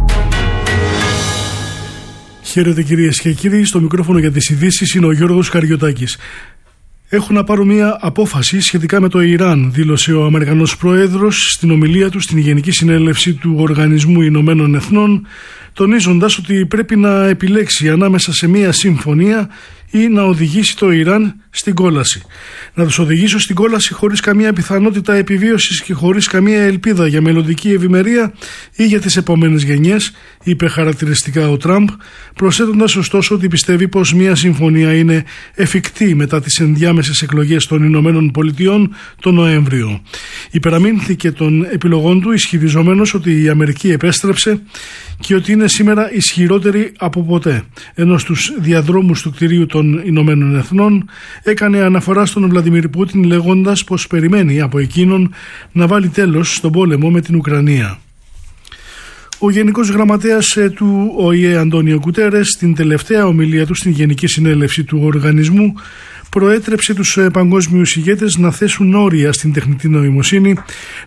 Χαίρετε κυρίες και κύριοι, στο μικρόφωνο για τις ειδήσεις είναι ο Γιώργος Καριωτάκης. Έχω να πάρω μια απόφαση σχετικά με το Ιράν, δήλωσε ο Αμερικανός Πρόεδρος στην ομιλία του στην Γενική Συνέλευση του Οργανισμού Ηνωμένων Εθνών, τονίζοντας ότι πρέπει να επιλέξει ανάμεσα σε μια συμφωνία ή να οδηγήσει το Ιράν στην κόλαση. Να τους οδηγήσω στην κόλαση χωρίς καμία πιθανότητα επιβίωσης και χωρίς καμία ελπίδα για μελλοντική ευημερία ή για τις επόμενες γενιές, είπε χαρακτηριστικά ο Τραμπ, προσθέτοντας ωστόσο ότι πιστεύει πως μια συμφωνία είναι εφικτή μετά τις ενδιάμεσες εκλογές των Ηνωμένων Πολιτειών τον Νοέμβριο. Υπεραμείνθηκε των επιλογών του, ισχυριζόμενος ότι η Αμερική επέστρεψε και ότι είναι σήμερα ισχυρότερη από ποτέ, ενώ στους διαδρόμους του κτηρίου των Ηνωμένων Εθνών έκανε αναφορά στον Βλαντιμίρ Πούτιν, λέγοντας πως περιμένει από εκείνον να βάλει τέλος στον πόλεμο με την Ουκρανία. Ο Γενικός Γραμματέας του Ο Η Ε Αντώνιο Γκουτέρες, στην τελευταία ομιλία του στην Γενική Συνέλευση του Οργανισμού, προέτρεψε τους παγκόσμιους ηγέτες να θέσουν όρια στην τεχνητή νοημοσύνη,